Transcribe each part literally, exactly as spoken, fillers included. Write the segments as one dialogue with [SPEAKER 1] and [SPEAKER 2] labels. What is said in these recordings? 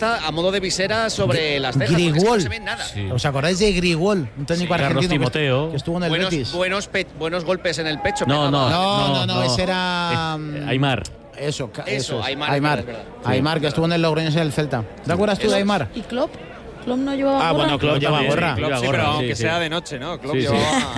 [SPEAKER 1] cabeza a modo de visera sobre las cejas.
[SPEAKER 2] Grigol.
[SPEAKER 1] No se ve nada.
[SPEAKER 2] Sí. ¿Os acordáis de Grigol? Un técnico
[SPEAKER 1] Sí,
[SPEAKER 2] argentino que, que estuvo en el
[SPEAKER 1] buenos,
[SPEAKER 2] Betis.
[SPEAKER 1] Buenos, pe buenos golpes en el pecho.
[SPEAKER 2] No, no, no, no, no,
[SPEAKER 3] no.
[SPEAKER 2] ese era…
[SPEAKER 3] Eh, Aimar.
[SPEAKER 2] Eso,
[SPEAKER 1] Eso,
[SPEAKER 2] eso es.
[SPEAKER 1] Aimar.
[SPEAKER 2] Aimar,
[SPEAKER 1] es verdad.
[SPEAKER 2] Aimar, que estuvo en el Logroñés y en el Celta. ¿Te acuerdas tú de Aimar?
[SPEAKER 4] ¿Y Klopp? ¿Klopp no llevaba
[SPEAKER 2] Ah,
[SPEAKER 4] gorra?
[SPEAKER 2] bueno, Klopp lleva
[SPEAKER 3] también,
[SPEAKER 2] gorra.
[SPEAKER 3] sí,
[SPEAKER 5] Klopp,
[SPEAKER 3] lleva
[SPEAKER 5] sí,
[SPEAKER 3] gorra,
[SPEAKER 5] pero
[SPEAKER 3] sí,
[SPEAKER 5] aunque
[SPEAKER 3] sí.
[SPEAKER 5] sea de noche, ¿no? Klopp
[SPEAKER 3] Sí, sí.
[SPEAKER 5] llevaba…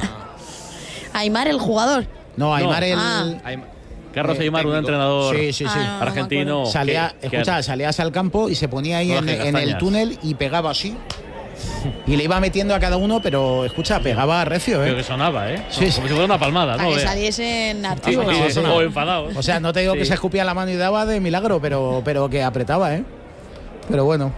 [SPEAKER 4] Aimar, el jugador.
[SPEAKER 2] No, Aimar el…
[SPEAKER 4] Ah.
[SPEAKER 3] Carlos
[SPEAKER 2] Eh,
[SPEAKER 3] Aimar, un
[SPEAKER 1] técnico.
[SPEAKER 3] entrenador
[SPEAKER 2] Sí, sí, sí.
[SPEAKER 4] Ah, no, no me
[SPEAKER 3] argentino.
[SPEAKER 4] acuerdo.
[SPEAKER 2] Salía,
[SPEAKER 3] que- que-
[SPEAKER 2] escucha, salías al campo y se ponía ahí
[SPEAKER 3] No
[SPEAKER 2] en,
[SPEAKER 3] bajes
[SPEAKER 2] en el
[SPEAKER 3] castañas.
[SPEAKER 2] túnel y pegaba así. Y le iba metiendo a cada uno, pero escucha, pegaba recio,
[SPEAKER 3] Pero
[SPEAKER 2] ¿eh?
[SPEAKER 3] que sonaba, ¿eh?
[SPEAKER 2] Sí, sí.
[SPEAKER 3] Como si fuera una palmada,
[SPEAKER 4] Para
[SPEAKER 3] ¿no?
[SPEAKER 4] que
[SPEAKER 3] Vea.
[SPEAKER 4] saliesen
[SPEAKER 3] Sí,
[SPEAKER 4] activos.
[SPEAKER 3] sí,
[SPEAKER 2] no,
[SPEAKER 3] sí,
[SPEAKER 2] no.
[SPEAKER 3] o enfadado.
[SPEAKER 2] O sea, no te digo
[SPEAKER 3] Sí.
[SPEAKER 2] que se escupía la mano y daba de milagro, pero, pero que apretaba, ¿eh? Pero bueno.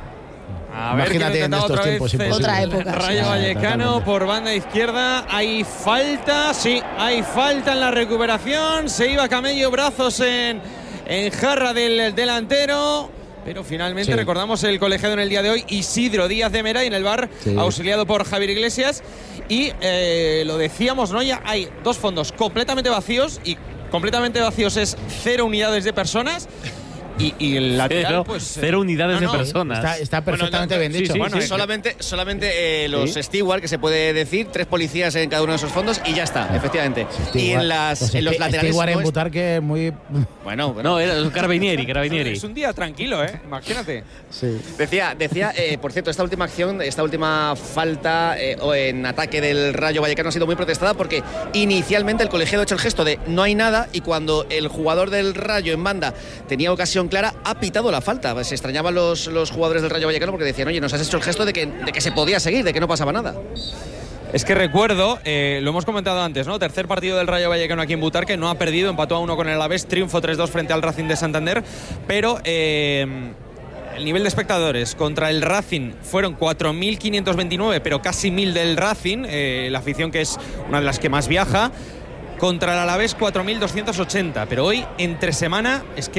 [SPEAKER 5] A ver,
[SPEAKER 2] Imagínate
[SPEAKER 5] quién
[SPEAKER 2] en
[SPEAKER 5] intentaba
[SPEAKER 2] estos
[SPEAKER 5] otra
[SPEAKER 2] tiempos
[SPEAKER 5] vez el
[SPEAKER 2] imposible.
[SPEAKER 4] Otra época, sí.
[SPEAKER 5] Rayo
[SPEAKER 2] Ah,
[SPEAKER 5] Vallecano
[SPEAKER 2] totalmente.
[SPEAKER 5] por banda izquierda. Hay falta, sí, hay falta en la recuperación. Se iba Camello, brazos en, en jarra del delantero. Pero finalmente
[SPEAKER 2] Sí.
[SPEAKER 5] recordamos el colegiado en el día de hoy, Isidro Díaz de Mera, y en el bar
[SPEAKER 2] Sí.
[SPEAKER 5] auxiliado por Javier Iglesias. Y eh, lo decíamos, ¿no? Ya hay dos fondos completamente vacíos, y completamente vacíos es cero unidades de personas. Y, y el lateral,
[SPEAKER 3] Cero,
[SPEAKER 5] pues. eh,
[SPEAKER 3] cero unidades
[SPEAKER 5] no,
[SPEAKER 3] de
[SPEAKER 5] no,
[SPEAKER 3] personas.
[SPEAKER 2] Está, está perfectamente
[SPEAKER 1] Bueno, no,
[SPEAKER 2] bien dicho.
[SPEAKER 3] sí,
[SPEAKER 5] Bueno,
[SPEAKER 3] sí.
[SPEAKER 5] es que-
[SPEAKER 1] Solamente, solamente eh, los
[SPEAKER 2] Sí.
[SPEAKER 1] steward, que se puede decir, tres policías en cada uno de esos fondos y ya está, efectivamente. Y
[SPEAKER 2] Steward-
[SPEAKER 1] en, las,
[SPEAKER 2] pues
[SPEAKER 1] en los
[SPEAKER 2] este-
[SPEAKER 1] laterales.
[SPEAKER 2] Steward
[SPEAKER 1] no
[SPEAKER 2] en
[SPEAKER 1] es-
[SPEAKER 2] Butarque es muy…
[SPEAKER 1] Bueno, bueno.
[SPEAKER 3] No, era un Carabinieri, Carabinieri.
[SPEAKER 5] Es un día tranquilo, ¿eh? Imagínate.
[SPEAKER 2] Sí.
[SPEAKER 1] Decía, decía eh, por cierto, esta última acción, esta última falta eh, o en ataque del Rayo Vallecano ha sido muy protestada porque inicialmente el colegiado ha hecho el gesto de no hay nada y cuando el jugador del Rayo en banda tenía ocasión clara, ha pitado la falta. Se extrañaban los, los jugadores del Rayo Vallecano porque decían, oye, nos has hecho el gesto de que, de que se podía seguir, de que no pasaba nada.
[SPEAKER 5] Es que recuerdo, eh, lo hemos comentado antes, ¿no? Tercer partido del Rayo Vallecano aquí en Butarque, no ha perdido, empató a uno con el Alavés, triunfo tres dos frente al Racing de Santander, pero eh, el nivel de espectadores contra el Racing fueron cuatro mil quinientos veintinueve, pero casi mil del Racing, eh, la afición que es una de las que más viaja. Contra el Alavés cuatro mil doscientos ochenta, pero hoy entre semana es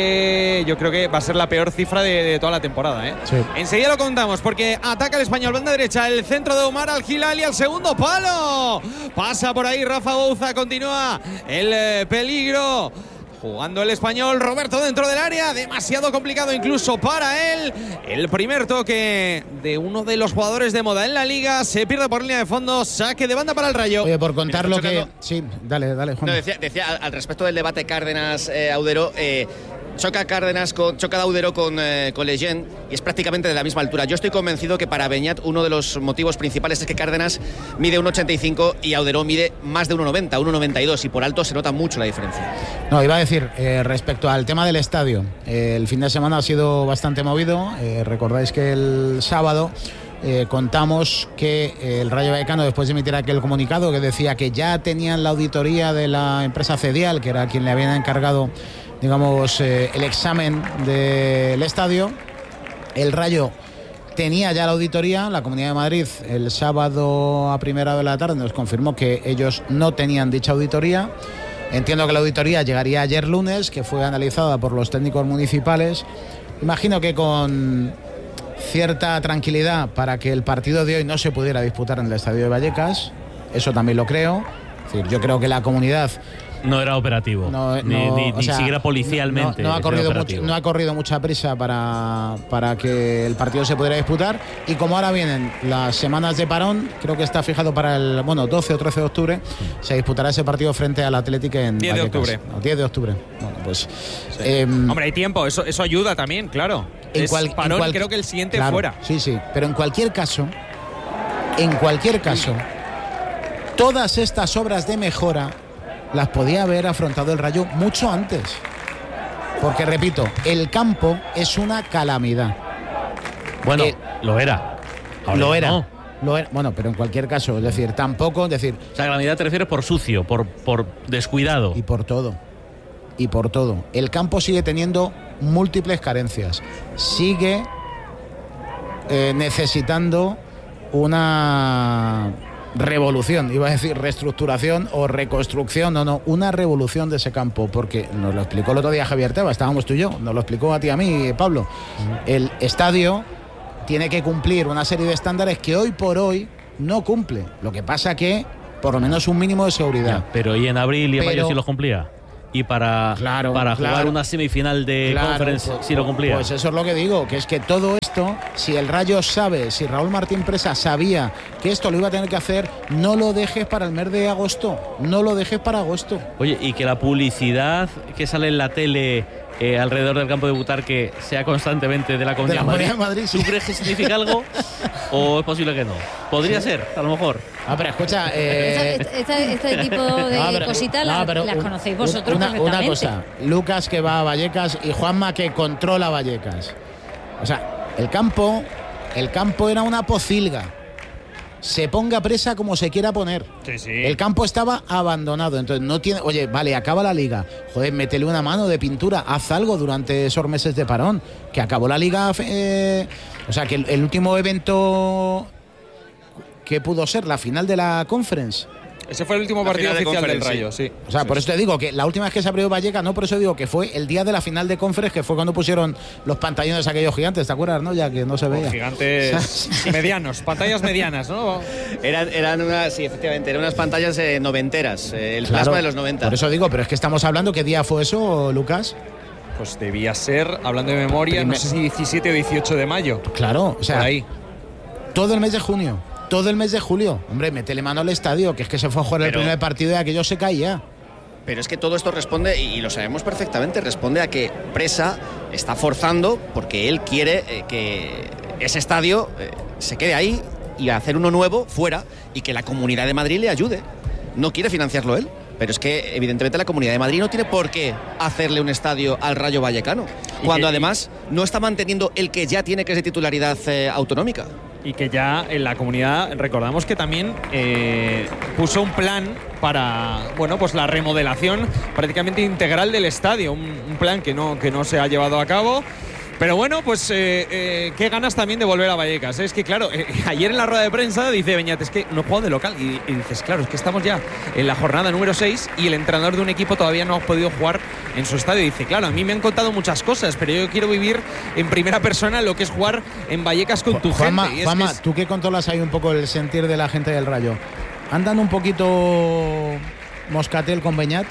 [SPEAKER 5] que yo creo que va a ser la peor cifra de, de toda la temporada, ¿eh?
[SPEAKER 2] Sí.
[SPEAKER 5] Enseguida lo contamos porque ataca el Español, banda derecha, el centro de Omar Al Hilali al segundo palo. Pasa por ahí Rafa Bouza, continúa el eh, peligro. Jugando el Español, Roberto dentro del área, demasiado complicado incluso para él. El primer toque de uno de los jugadores de moda en la liga, se pierde por línea de fondo, saque de banda para el Rayo.
[SPEAKER 2] Oye, por contar lo
[SPEAKER 1] Mira,
[SPEAKER 2] que…
[SPEAKER 1] chocando-
[SPEAKER 2] Sí, dale, dale, Juan.
[SPEAKER 1] No, decía, decía al, al respecto del debate Cárdenas-Audero, eh, choca Cárdenas con, choca Audero con, eh, con Lejeune y es prácticamente de la misma altura. Yo estoy convencido que para Beñat uno de los motivos principales es que Cárdenas mide uno ochenta y cinco y Audero mide más de uno noventa, uno noventa y dos, y por alto se nota mucho la diferencia.
[SPEAKER 2] No, iba a decir, eh, respecto al tema del estadio, eh, el fin de semana ha sido bastante movido. Eh, recordáis que el sábado eh, contamos que eh, el Rayo Vallecano, después de emitir aquel comunicado que decía que ya tenían la auditoría de la empresa Cedial, que era quien le habían encargado, digamos, eh, el examen del estadio, el Rayo tenía ya la auditoría. La Comunidad de Madrid el sábado a primera de la tarde nos confirmó que ellos no tenían dicha auditoría. Entiendo que la auditoría llegaría ayer lunes, que fue analizada por los técnicos municipales. Imagino que con cierta tranquilidad para que el partido de hoy no se pudiera disputar en el Estadio de Vallecas. Eso también lo creo. Es decir, yo creo que la comunidad
[SPEAKER 3] No era operativo,
[SPEAKER 2] no,
[SPEAKER 3] ni,
[SPEAKER 2] no,
[SPEAKER 3] ni,
[SPEAKER 2] o
[SPEAKER 3] ni
[SPEAKER 2] sea,
[SPEAKER 3] siquiera policialmente.
[SPEAKER 2] No, no ha
[SPEAKER 3] era
[SPEAKER 2] corrido
[SPEAKER 3] operativo.
[SPEAKER 2] mucho, no ha corrido mucha prisa para, para que el partido se pudiera disputar. Y como ahora vienen las semanas de parón, creo que está fijado para el bueno doce o trece de octubre, se disputará ese partido frente al Atlético en
[SPEAKER 5] diez de
[SPEAKER 2] Vallecas.
[SPEAKER 5] octubre.
[SPEAKER 2] No, diez de octubre. Bueno, pues.
[SPEAKER 5] Sí.
[SPEAKER 2] eh,
[SPEAKER 5] Hombre, hay tiempo, eso, eso ayuda también, claro.
[SPEAKER 2] en
[SPEAKER 5] Es
[SPEAKER 2] cual- en
[SPEAKER 5] parón,
[SPEAKER 2] cual-
[SPEAKER 5] creo que el siguiente
[SPEAKER 2] claro,
[SPEAKER 5] fuera.
[SPEAKER 2] Sí, sí. Pero en cualquier caso, en cualquier caso, todas estas obras de mejora las podía haber afrontado el Rayo mucho antes. Porque, repito, el campo es una calamidad.
[SPEAKER 3] Bueno,
[SPEAKER 2] Eh,
[SPEAKER 3] lo era. Ahora
[SPEAKER 2] Lo
[SPEAKER 3] ya
[SPEAKER 2] era.
[SPEAKER 3] no.
[SPEAKER 2] Lo era. Bueno, pero en cualquier caso, es decir, tampoco, es decir,
[SPEAKER 3] O sea, calamidad te refieres por sucio, por, por descuidado.
[SPEAKER 2] y por todo. Y por todo. El campo sigue teniendo múltiples carencias. Sigue eh, necesitando una revolución, iba a decir reestructuración o reconstrucción, no, no, una revolución de ese campo, porque nos lo explicó el otro día Javier Tebas, estábamos tú y yo, nos lo explicó a ti y a mí, Pablo. El estadio tiene que cumplir una serie de estándares que hoy por hoy no cumple. Lo que pasa que, por lo menos un mínimo de seguridad.
[SPEAKER 3] Ya, pero y en abril y en
[SPEAKER 2] Pero-
[SPEAKER 3] mayo sí lo cumplía. Y para,
[SPEAKER 2] Claro,
[SPEAKER 3] para jugar
[SPEAKER 2] claro.
[SPEAKER 3] una semifinal de
[SPEAKER 2] Claro,
[SPEAKER 3] conference
[SPEAKER 2] pues,
[SPEAKER 3] sí lo cumplía.
[SPEAKER 2] Pues eso es lo que digo, que es que todo esto esto, si el Rayo sabe, si Raúl Martín Presa sabía que esto lo iba a tener que hacer, no lo dejes para el mes de agosto, no lo dejes para agosto.
[SPEAKER 3] Oye, y que la publicidad que sale en la tele eh, alrededor del campo de Butarque sea constantemente de la Comunidad de Madrid,
[SPEAKER 2] de Madrid sí.
[SPEAKER 3] ¿Tú crees que significa algo o es posible que no? Podría sí. ser, a lo mejor.
[SPEAKER 2] Ah, pero escucha, eh...
[SPEAKER 4] este, este, este tipo de no, pero, cositas no, las, las conocéis vosotros
[SPEAKER 2] una,
[SPEAKER 4] perfectamente.
[SPEAKER 2] Una cosa, Lucas que va a Vallecas y Juanma que controla Vallecas. O sea, el campo, el campo era una pocilga. Se ponga Presa como se quiera poner.
[SPEAKER 5] Sí, sí.
[SPEAKER 2] El campo estaba abandonado, entonces no tiene... Oye, vale, acaba la liga. Joder, métele una mano de pintura, haz algo durante esos meses de parón. Que acabó la liga... Eh, o sea, que el, el último evento que pudo ser la final de la Conference...
[SPEAKER 5] Ese fue el último
[SPEAKER 1] la
[SPEAKER 5] partido oficial
[SPEAKER 1] de
[SPEAKER 5] del Rayo, sí.
[SPEAKER 2] O sea,
[SPEAKER 5] sí,
[SPEAKER 2] por
[SPEAKER 5] sí.
[SPEAKER 2] eso te digo que la última vez que se abrió Vallecas, no, por eso digo que fue el día de la final de Conference, que fue cuando pusieron los pantallones aquellos gigantes, ¿te acuerdas, no? Ya que no se veía.
[SPEAKER 5] Oh, gigantes medianos, pantallas medianas, ¿no?
[SPEAKER 1] Eran, eran unas, sí, efectivamente, eran unas pantallas eh, noventeras, eh, el
[SPEAKER 2] Claro,
[SPEAKER 1] plasma de los noventa.
[SPEAKER 2] Por eso digo, pero es que estamos hablando, ¿qué día fue eso, Lucas?
[SPEAKER 5] Pues debía ser, hablando de memoria,
[SPEAKER 2] Primer...
[SPEAKER 5] no sé si diecisiete o dieciocho de mayo.
[SPEAKER 2] Claro, o sea,
[SPEAKER 5] por ahí.
[SPEAKER 2] Todo el mes de junio. Todo el mes de julio. Hombre, métele mano al estadio, que es que se fue a jugar
[SPEAKER 1] pero,
[SPEAKER 2] el primer partido y aquello se caía.
[SPEAKER 1] Pero es que todo esto responde, y lo sabemos perfectamente, responde a que Presa está forzando porque él quiere eh, que ese estadio eh, se quede ahí y hacer uno nuevo fuera y que la Comunidad de Madrid le ayude. No quiere financiarlo él, pero es que evidentemente la Comunidad de Madrid no tiene por qué hacerle un estadio al Rayo Vallecano, cuando que, además no está manteniendo el que ya tiene, que es de titularidad eh, autonómica.
[SPEAKER 5] Y que ya en la comunidad, recordamos que también eh, puso un plan para, bueno, pues la remodelación prácticamente integral del estadio, un, un plan que no, que no se ha llevado a cabo. Pero bueno, pues eh, eh, qué ganas también de volver a Vallecas. Es que claro, eh, ayer en la rueda de prensa dice Beñat, es que no juego de local. Y, y dices, claro, es que estamos ya en la jornada número seis y el entrenador de un equipo todavía no ha podido jugar en su estadio. Y dice, claro, a mí me han contado muchas cosas, pero yo quiero vivir en primera persona lo que es jugar en Vallecas con tu
[SPEAKER 2] Juanma,
[SPEAKER 5] gente. Y es
[SPEAKER 2] Juanma,
[SPEAKER 5] que es...
[SPEAKER 2] tú que controlas ahí un poco el sentir de la gente del Rayo, ¿andan un poquito moscatel con Beñat?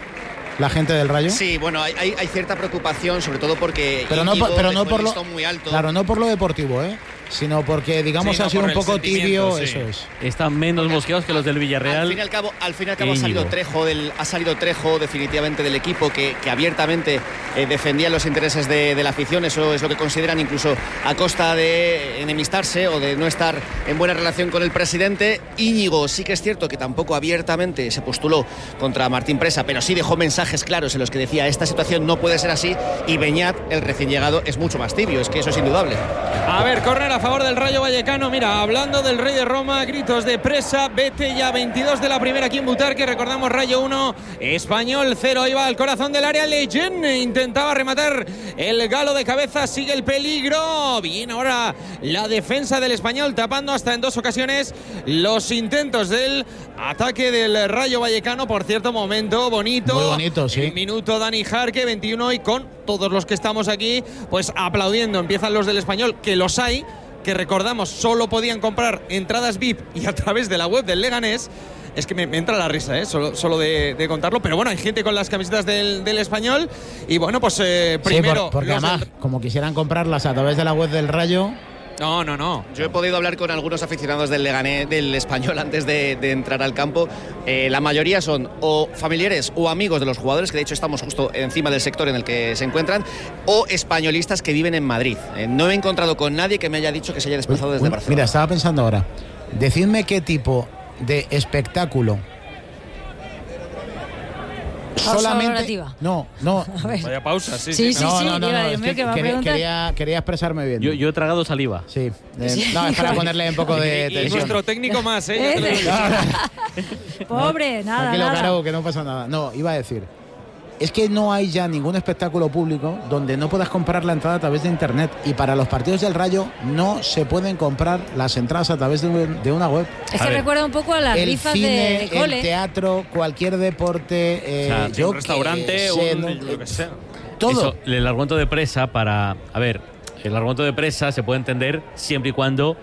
[SPEAKER 2] ¿La gente del Rayo?
[SPEAKER 1] Sí, bueno, hay, hay, hay cierta preocupación, sobre todo porque
[SPEAKER 2] pero no, pero no por lo
[SPEAKER 1] muy alto.
[SPEAKER 2] Claro, no por lo deportivo, ¿eh? Sino porque, digamos,
[SPEAKER 5] sí, no,
[SPEAKER 2] ha sido un poco tibio,
[SPEAKER 5] sí.
[SPEAKER 2] eso es.
[SPEAKER 3] Están menos mosqueados que los del Villarreal.
[SPEAKER 1] Al fin y al cabo, al fin y al cabo ha salido Trejo del, ha salido Trejo definitivamente del equipo que, que abiertamente eh, defendía los intereses de, de la afición. Eso es lo que consideran, incluso a costa de enemistarse o de no estar en buena relación con el presidente. Íñigo sí que es cierto que tampoco abiertamente se postuló contra Martín Presa, pero sí dejó mensajes claros en los que decía esta situación no puede ser así, y Beñat, el recién llegado, es mucho más tibio, es que eso es indudable.
[SPEAKER 5] A ver, córner a favor del Rayo Vallecano. Mira, hablando del Rey de Roma, gritos de Presa, vete ya, veintidós de la primera aquí en Butarque. Recordamos, Rayo uno, Español cero. Ahí va al corazón del área Leyen, intentaba rematar el galo de cabeza, sigue el peligro. Bien, ahora la defensa del Español tapando hasta en dos ocasiones los intentos del ataque del Rayo Vallecano. Por cierto, momento bonito.
[SPEAKER 2] Muy bonito, sí.
[SPEAKER 5] El minuto Dani Jarque, veintiuno, y con todos los que estamos aquí pues aplaudiendo. Empiezan los del Español, que los hay, que recordamos solo podían comprar entradas V I P y a través de la web del Leganés. Es que me, me entra la risa, ¿eh? solo, solo de, de contarlo. Pero bueno, hay gente con las camisetas del, del Español. Y bueno, pues eh, primero...
[SPEAKER 2] Sí, por, porque además, del... como quisieran comprarlas a través de la web del Rayo...
[SPEAKER 5] No, no, no.
[SPEAKER 1] Yo he podido hablar con algunos aficionados del Leganés, del Español, antes de, de entrar al campo. Eh, la mayoría son o familiares o amigos de los jugadores, que de hecho estamos justo encima del sector en el que se encuentran, o españolistas que viven en Madrid. Eh, no he encontrado con nadie que me haya dicho que se haya desplazado desde
[SPEAKER 2] Uy,
[SPEAKER 1] Barcelona.
[SPEAKER 2] Mira, estaba pensando ahora. Decidme qué tipo de espectáculo solamente no no
[SPEAKER 5] vaya pausa sí
[SPEAKER 4] sí
[SPEAKER 5] sí,
[SPEAKER 4] sí,
[SPEAKER 2] no,
[SPEAKER 4] sí,
[SPEAKER 2] no, no, no,
[SPEAKER 4] iba,
[SPEAKER 2] es que
[SPEAKER 4] que
[SPEAKER 2] quería, quería, quería expresarme bien.
[SPEAKER 3] Yo, yo he tragado saliva.
[SPEAKER 2] Sí, eh, no, es para ponerle un poco de
[SPEAKER 5] y,
[SPEAKER 2] tensión.
[SPEAKER 5] y nuestro técnico más, ¿eh? Ya te lo digo.
[SPEAKER 4] Pobre, nada,
[SPEAKER 2] tranquilo,
[SPEAKER 4] nada.
[SPEAKER 2] Caro, que no pasa nada. No, iba a decir, es que no hay ya ningún espectáculo público donde no puedas comprar la entrada a través de internet, y para los partidos del Rayo no se pueden comprar las entradas a través de, de una web.
[SPEAKER 4] Es que recuerda un poco a las
[SPEAKER 2] el
[SPEAKER 4] rifas
[SPEAKER 2] cine,
[SPEAKER 4] de, de cole.
[SPEAKER 2] El teatro, cualquier deporte, eh,
[SPEAKER 3] o sea,
[SPEAKER 2] yo
[SPEAKER 5] un restaurante,
[SPEAKER 2] que sé,
[SPEAKER 5] un,
[SPEAKER 2] no,
[SPEAKER 5] lo que sea.
[SPEAKER 2] todo.
[SPEAKER 3] Eso, el argumento de Presa para... A ver, el argumento de Presa se puede entender siempre y cuando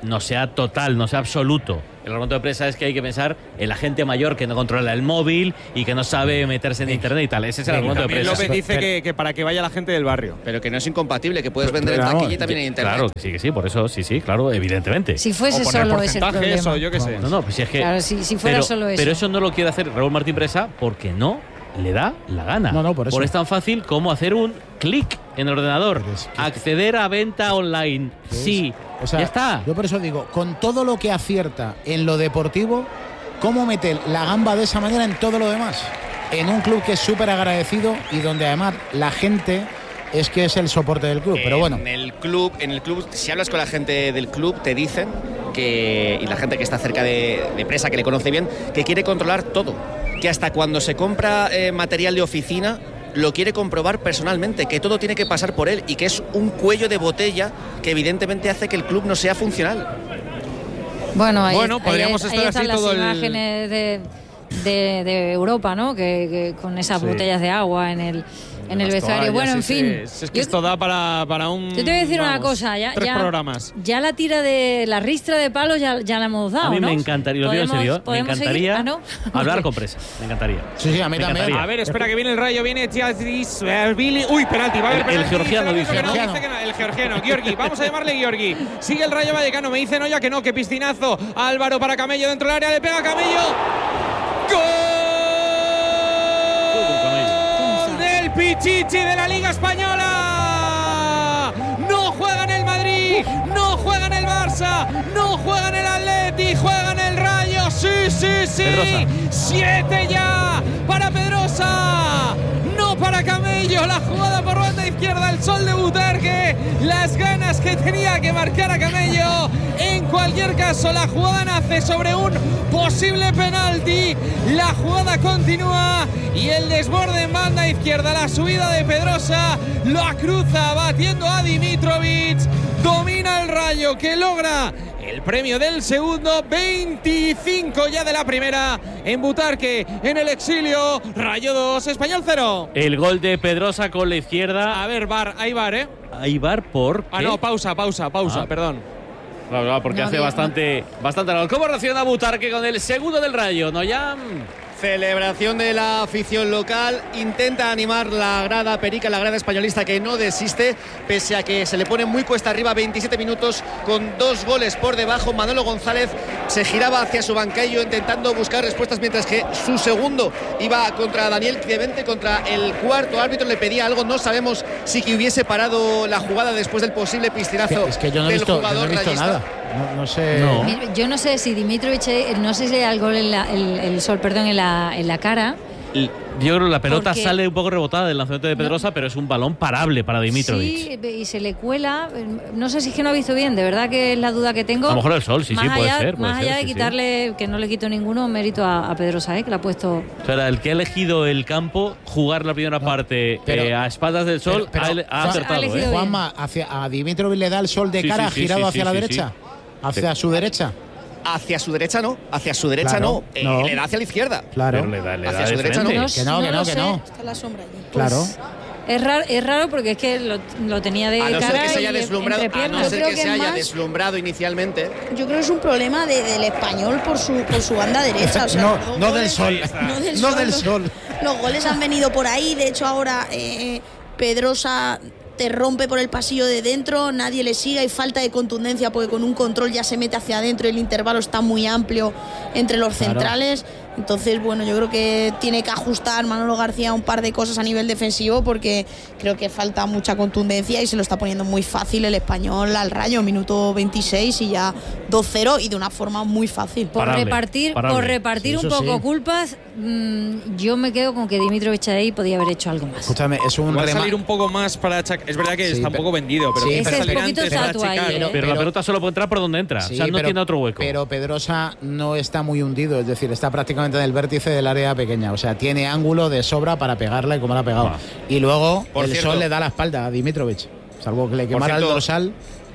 [SPEAKER 3] no sea total, no sea absoluto. El argumento de prensa es que hay que pensar en la gente mayor que no controla el móvil y que no sabe meterse en internet y tal. Ese es el argumento de prensa.
[SPEAKER 5] López dice que, que para que vaya la gente del barrio.
[SPEAKER 1] Pero que no es incompatible, que puedes vender en taquilla y también en internet.
[SPEAKER 3] Claro, sí, que sí, por eso, sí, sí, claro, evidentemente.
[SPEAKER 4] Si fuese solo ese problema.
[SPEAKER 5] Eso, yo qué sé.
[SPEAKER 3] No, no, pues si es que.
[SPEAKER 4] Claro, si, si fuera
[SPEAKER 3] pero,
[SPEAKER 4] solo eso.
[SPEAKER 3] Pero eso no lo quiere hacer Raúl Martín Presa porque no le da la gana.
[SPEAKER 2] No, no, por eso.
[SPEAKER 3] Por es tan fácil como hacer un clic en el ordenador. Es que acceder a venta online. Sí.
[SPEAKER 2] O sea,
[SPEAKER 3] ya está.
[SPEAKER 2] Yo por eso digo, con todo lo que acierta en lo deportivo, ¿cómo mete la gamba de esa manera en todo lo demás? En un club que es súper agradecido y donde además la gente es que es el soporte del club. Pero bueno.
[SPEAKER 1] En el club, en el club, si hablas con la gente del club, te dicen que, y la gente que está cerca de, de Presa, que le conoce bien, que quiere controlar todo. Que hasta cuando se compra eh, material de oficina, lo quiere comprobar personalmente, que todo tiene que pasar por él y que es un cuello de botella que evidentemente hace que el club no sea funcional.
[SPEAKER 4] Bueno, ahí,
[SPEAKER 5] bueno podríamos
[SPEAKER 4] ahí,
[SPEAKER 5] estar
[SPEAKER 4] ahí
[SPEAKER 5] así
[SPEAKER 4] están
[SPEAKER 5] todo
[SPEAKER 4] las imágenes
[SPEAKER 5] el...
[SPEAKER 4] de, de, de Europa, ¿no? Que, que con esas sí. botellas de agua en el en el vestuario. Bueno, en fin.
[SPEAKER 5] Es, es que yo, esto da para, para un.
[SPEAKER 4] Yo te voy a decir vamos, una cosa. Ya,
[SPEAKER 5] tres
[SPEAKER 4] ya,
[SPEAKER 5] programas.
[SPEAKER 4] Ya la tira de la ristra de palos ya, ya la hemos dado.
[SPEAKER 3] A mí
[SPEAKER 4] ¿no?
[SPEAKER 3] me encantaría, lo digo en serio, me encantaría
[SPEAKER 4] ¿Ah, no?
[SPEAKER 3] hablar con Presa. Me encantaría.
[SPEAKER 2] Sí, sí, a mí
[SPEAKER 3] me
[SPEAKER 2] también.
[SPEAKER 3] Encantaría.
[SPEAKER 5] A ver, espera que viene el Rayo, viene Tiatis, Billy. Uy, penalti, va a haber penalti.
[SPEAKER 3] El georgiano dice,
[SPEAKER 5] ¿no? Dice que no, el georgiano, Giorgi. Vamos a llamarle Giorgi. Sigue el Rayo Vallecano, me dice Noya que no, que piscinazo. Álvaro para Camello dentro del área, le pega a Camello. ¡Gol! Del Pichichi de la Liga Española. No juega en el Madrid, no juega en el Barça, no juega en el Atleti, juega en el Rayo. Sí, sí, sí.
[SPEAKER 3] Pedrosa.
[SPEAKER 5] Siete ya para Pedrosa. No para Camello, la jugada por banda izquierda, el Sol de Butarque, las ganas que tenía que marcar a Camello. En cualquier caso, la jugada nace sobre un posible penalti, la jugada continúa y el desborde en banda izquierda, la subida de Pedrosa, lo cruza batiendo a Dimitrovic, domina el Rayo que logra el premio del segundo, veinticinco ya de la primera en Butarque, en el exilio. Rayo dos, Español cero.
[SPEAKER 3] El gol de Pedrosa con la izquierda.
[SPEAKER 5] A ver, VAR, hay VAR, ¿eh?
[SPEAKER 3] Hay VAR por
[SPEAKER 5] Ah, no, pausa, pausa, pausa, ah. perdón.
[SPEAKER 3] Claro, claro, porque no, hace bien, bastante, no. bastante gol. ¿Cómo reacciona Butarque con el segundo del Rayo? ¿Noyam?
[SPEAKER 1] Celebración de la afición local, intenta animar la grada perica, la grada españolista que no desiste, pese a que se le pone muy cuesta arriba, veintisiete minutos con dos goles por debajo. Manolo González se giraba hacia su banquillo intentando buscar respuestas, mientras que su segundo iba contra Daniel Clemente, contra el cuarto árbitro, le pedía algo, no sabemos si que hubiese parado la jugada después del posible piscinazo.
[SPEAKER 2] Es que, es que yo no he
[SPEAKER 1] del
[SPEAKER 2] visto,
[SPEAKER 1] jugador
[SPEAKER 2] yo no he visto nada. No, no sé.
[SPEAKER 3] No.
[SPEAKER 4] Yo no sé si Dimitrovic, no sé si le da el gol en la, el, el Sol, perdón, en la, en la cara.
[SPEAKER 3] Y yo creo que la pelota
[SPEAKER 4] Porque
[SPEAKER 3] sale un poco rebotada del lanzamiento de Pedrosa, no. pero es un balón parable para Dimitrovic.
[SPEAKER 4] Sí, y se le cuela. No sé si es que no ha visto bien, de verdad que es la duda que tengo.
[SPEAKER 3] A lo mejor el Sol, sí,
[SPEAKER 4] más
[SPEAKER 3] sí, puede
[SPEAKER 4] allá,
[SPEAKER 3] ser. Puede
[SPEAKER 4] más
[SPEAKER 3] ser,
[SPEAKER 4] allá
[SPEAKER 3] sí,
[SPEAKER 4] de quitarle, sí. que no le quito ninguno mérito a, a Pedrosa, ¿eh? Que le ha puesto.
[SPEAKER 3] O sea, el que ha elegido el campo, jugar la primera no, parte pero, eh, a espaldas del Sol, pero, pero, ha, ha acertado.
[SPEAKER 4] Ha
[SPEAKER 3] ¿eh?
[SPEAKER 2] Juanma, hacia, a Dimitrovic le da el Sol de
[SPEAKER 3] sí,
[SPEAKER 2] cara,
[SPEAKER 3] sí, sí,
[SPEAKER 2] girado
[SPEAKER 3] sí,
[SPEAKER 2] hacia
[SPEAKER 3] sí,
[SPEAKER 2] la
[SPEAKER 3] sí,
[SPEAKER 2] derecha.
[SPEAKER 3] Sí.
[SPEAKER 2] Hacia su derecha.
[SPEAKER 1] Hacia su derecha no, hacia su derecha
[SPEAKER 2] claro,
[SPEAKER 1] no, eh,
[SPEAKER 2] no,
[SPEAKER 1] le da hacia la izquierda.
[SPEAKER 2] Claro,
[SPEAKER 3] pero le da, le
[SPEAKER 1] hacia
[SPEAKER 3] da
[SPEAKER 1] su
[SPEAKER 3] de
[SPEAKER 1] derecha no.
[SPEAKER 2] Que no, que no,
[SPEAKER 4] no
[SPEAKER 2] que no.
[SPEAKER 6] Está la sombra allí.
[SPEAKER 2] Claro.
[SPEAKER 4] Pues es raro, es raro porque es que lo, lo tenía de
[SPEAKER 1] a no
[SPEAKER 4] cara
[SPEAKER 1] ser que se haya
[SPEAKER 4] y
[SPEAKER 1] deslumbrado, a no ser que, que se haya
[SPEAKER 6] más,
[SPEAKER 1] deslumbrado inicialmente.
[SPEAKER 6] Yo creo que es un problema de, del español por su por su banda derecha. O sea,
[SPEAKER 2] no, no,
[SPEAKER 6] goles,
[SPEAKER 2] del sol.
[SPEAKER 6] no del
[SPEAKER 2] no
[SPEAKER 6] sol.
[SPEAKER 2] del sol.
[SPEAKER 6] Los, los goles han venido por ahí. De hecho, ahora eh, Pedrosa te rompe por el pasillo de dentro, nadie le sigue, hay falta de contundencia porque con un control ya se mete hacia adentro y el intervalo está muy amplio entre los claro. centrales. Entonces, bueno, yo creo que tiene que ajustar Manolo García un par de cosas a nivel defensivo porque creo que falta mucha contundencia y se lo está poniendo muy fácil el Español al Rayo, minuto veintiséis y ya dos cero y de una forma muy fácil.
[SPEAKER 4] Por
[SPEAKER 3] parable,
[SPEAKER 4] repartir,
[SPEAKER 3] parable.
[SPEAKER 4] por repartir sí, un poco sí. culpas, mmm, yo me quedo con que Dimitrovic ahí podía haber hecho algo más.
[SPEAKER 2] Escúchame, es un
[SPEAKER 5] Va a
[SPEAKER 2] rema...
[SPEAKER 5] salir un poco más para achacar. Es verdad que
[SPEAKER 2] sí,
[SPEAKER 5] está un poco vendido, pero
[SPEAKER 2] sí,
[SPEAKER 4] es que es poquito estatua ahí,
[SPEAKER 3] pero,
[SPEAKER 4] ¿eh?
[SPEAKER 3] pero la pelota solo puede entrar por donde entra, sí, o sea, no
[SPEAKER 2] pero,
[SPEAKER 3] tiene otro hueco.
[SPEAKER 2] Pero Pedrosa no está muy hundido, es decir, está prácticamente en el vértice del área pequeña, o sea, tiene ángulo de sobra para pegarla y como la ha pegado. Ah. Y luego por el cierto, Sol le da la espalda a Dimitrovic, salvo que le quemara el dorsal.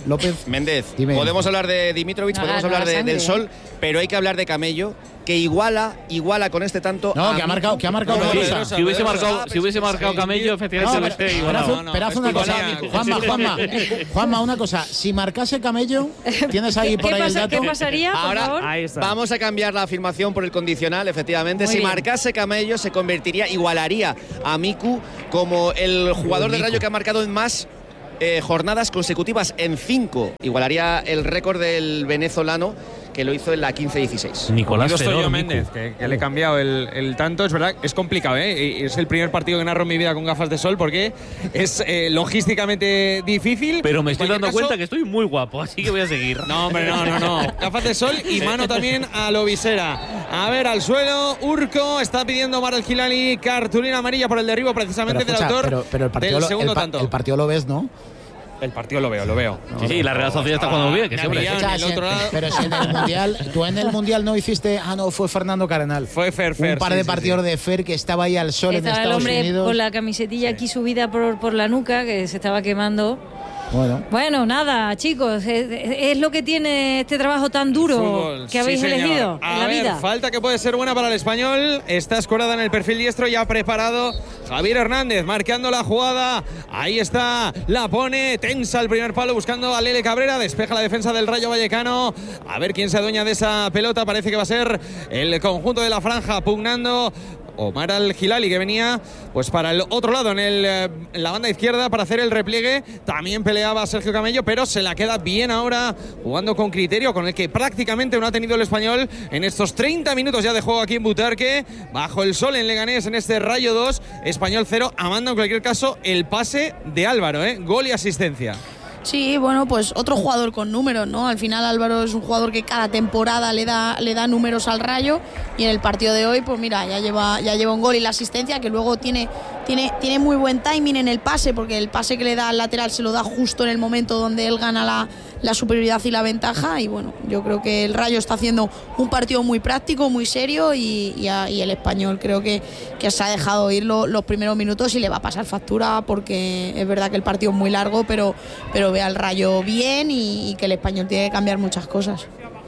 [SPEAKER 2] López.
[SPEAKER 1] Méndez,
[SPEAKER 2] Dime.
[SPEAKER 1] podemos hablar de Dimitrovic,
[SPEAKER 4] No,
[SPEAKER 1] podemos
[SPEAKER 4] no,
[SPEAKER 1] hablar
[SPEAKER 4] la
[SPEAKER 1] de,
[SPEAKER 4] sangre.
[SPEAKER 1] del Sol, pero hay que hablar de Camello, que iguala, iguala con este tanto.
[SPEAKER 2] No,
[SPEAKER 1] a
[SPEAKER 2] que ha
[SPEAKER 1] Miku.
[SPEAKER 2] marcado, que ha marcado
[SPEAKER 5] No,
[SPEAKER 2] Pedrosa.
[SPEAKER 5] Pedrosa.
[SPEAKER 3] Si hubiese
[SPEAKER 5] Pedrosa.
[SPEAKER 3] marcado, si hubiese marcado Camello,
[SPEAKER 2] No,
[SPEAKER 3] efectivamente
[SPEAKER 2] pero,
[SPEAKER 3] hubiese
[SPEAKER 2] pero
[SPEAKER 3] igualado.
[SPEAKER 2] haz, un- pero haz una
[SPEAKER 5] es
[SPEAKER 2] cosa,
[SPEAKER 5] igual.
[SPEAKER 2] Juanma, Juanma, Juanma, una cosa. Si marcase Camello, tienes ahí por
[SPEAKER 4] ¿Qué,
[SPEAKER 2] ahí el
[SPEAKER 4] pasa-
[SPEAKER 2] dato.
[SPEAKER 4] ¿Qué pasaría, por
[SPEAKER 1] Ahora
[SPEAKER 4] favor?
[SPEAKER 3] Ahí está.
[SPEAKER 1] vamos a cambiar la afirmación por el condicional, efectivamente.
[SPEAKER 4] Muy
[SPEAKER 1] si
[SPEAKER 4] bien.
[SPEAKER 1] marcase Camello, se convertiría, igualaría a Miku como el jugador del
[SPEAKER 2] Miku.
[SPEAKER 1] Rayo que ha marcado en más eh, jornadas consecutivas, en cinco. Igualaría el récord del venezolano, que lo hizo en la quince dieciséis.
[SPEAKER 3] Nicolás
[SPEAKER 5] Unido estoy
[SPEAKER 3] Fedor,
[SPEAKER 5] yo,
[SPEAKER 3] Miku.
[SPEAKER 5] Méndez, que, que le he cambiado el, el tanto. Es verdad, es complicado, ¿eh? Y es el primer partido que narro en mi vida con gafas de sol porque es eh, logísticamente difícil.
[SPEAKER 3] Pero me
[SPEAKER 5] En
[SPEAKER 3] estoy
[SPEAKER 5] cualquier
[SPEAKER 3] dando
[SPEAKER 5] caso-
[SPEAKER 3] cuenta que estoy muy guapo, así que voy a seguir.
[SPEAKER 5] No, hombre, no, no, no. Gafas de sol y mano también a lo visera. A ver, al suelo, Urco está pidiendo Omar el Hilali cartulina amarilla por el derribo precisamente
[SPEAKER 2] Pero, escucha,
[SPEAKER 5] del autor
[SPEAKER 2] pero, pero el partido,
[SPEAKER 5] del
[SPEAKER 2] lo,
[SPEAKER 5] segundo
[SPEAKER 2] el, pa-
[SPEAKER 5] tanto.
[SPEAKER 2] el partido lo ves, ¿no?
[SPEAKER 5] El partido lo veo, lo veo.
[SPEAKER 3] Sí, sí, la Real Sociedad está jugando bien, que
[SPEAKER 5] Me
[SPEAKER 3] siempre.
[SPEAKER 5] había-
[SPEAKER 2] Escucha,
[SPEAKER 5] el
[SPEAKER 2] si-
[SPEAKER 5] otro lado-
[SPEAKER 2] pero si en el mundial, tú en el mundial no hiciste, ah no, fue Fernando Cardenal.
[SPEAKER 5] Fue Fer, Fer,
[SPEAKER 2] Un par
[SPEAKER 5] sí,
[SPEAKER 2] de
[SPEAKER 5] sí,
[SPEAKER 2] partidos
[SPEAKER 5] sí.
[SPEAKER 2] de Fer que estaba ahí al sol en
[SPEAKER 4] Estaba el
[SPEAKER 2] Estados
[SPEAKER 4] hombre
[SPEAKER 2] Unidos.
[SPEAKER 4] con la camisetilla aquí subida por, por la nuca, que se estaba quemando.
[SPEAKER 2] Bueno,
[SPEAKER 4] Bueno, nada, chicos, es, es lo que tiene este trabajo tan duro
[SPEAKER 5] Fútbol,
[SPEAKER 4] que habéis
[SPEAKER 5] sí, señor.
[SPEAKER 4] elegido
[SPEAKER 5] A
[SPEAKER 4] en la
[SPEAKER 5] ver,
[SPEAKER 4] vida.
[SPEAKER 5] falta que puede ser buena para el español. Está escorada en el perfil diestro y ha preparado Javier Hernández, marcando la jugada. Ahí está, la pone, tensa el primer palo buscando a Lele Cabrera. Despeja la defensa del Rayo Vallecano. A ver quién se adueña de esa pelota. Parece que va a ser el conjunto de la franja pugnando. Omar al Hilali, que venía pues para el otro lado en, el, eh, en la banda izquierda para hacer el repliegue. También peleaba Sergio Camello, pero se la queda bien ahora, jugando con criterio, con el que prácticamente no ha tenido el español en estos treinta minutos ya de juego aquí en Butarque. Bajo el sol en Leganés, en este Rayo dos, Español cero. Amanda, en cualquier caso, el pase de Álvaro, ¿eh? Gol y asistencia.
[SPEAKER 6] Sí, bueno, pues otro jugador con números, ¿no? Al final Álvaro es un jugador que cada temporada le da, le da números al Rayo, y en el partido de hoy, pues mira, ya lleva, ya lleva un gol y la asistencia, que luego tiene, tiene, tiene muy buen timing en el pase, porque el pase que le da al lateral se lo da justo en el momento donde él gana la, la superioridad y la ventaja. Y bueno, yo creo que el Rayo está haciendo un partido muy práctico, muy serio, y, y, a, y el español creo que, que se ha dejado ir lo, los primeros minutos y le va a pasar factura, porque es verdad que el partido es muy largo, pero, pero ve al Rayo bien y, y que el español tiene que cambiar muchas cosas.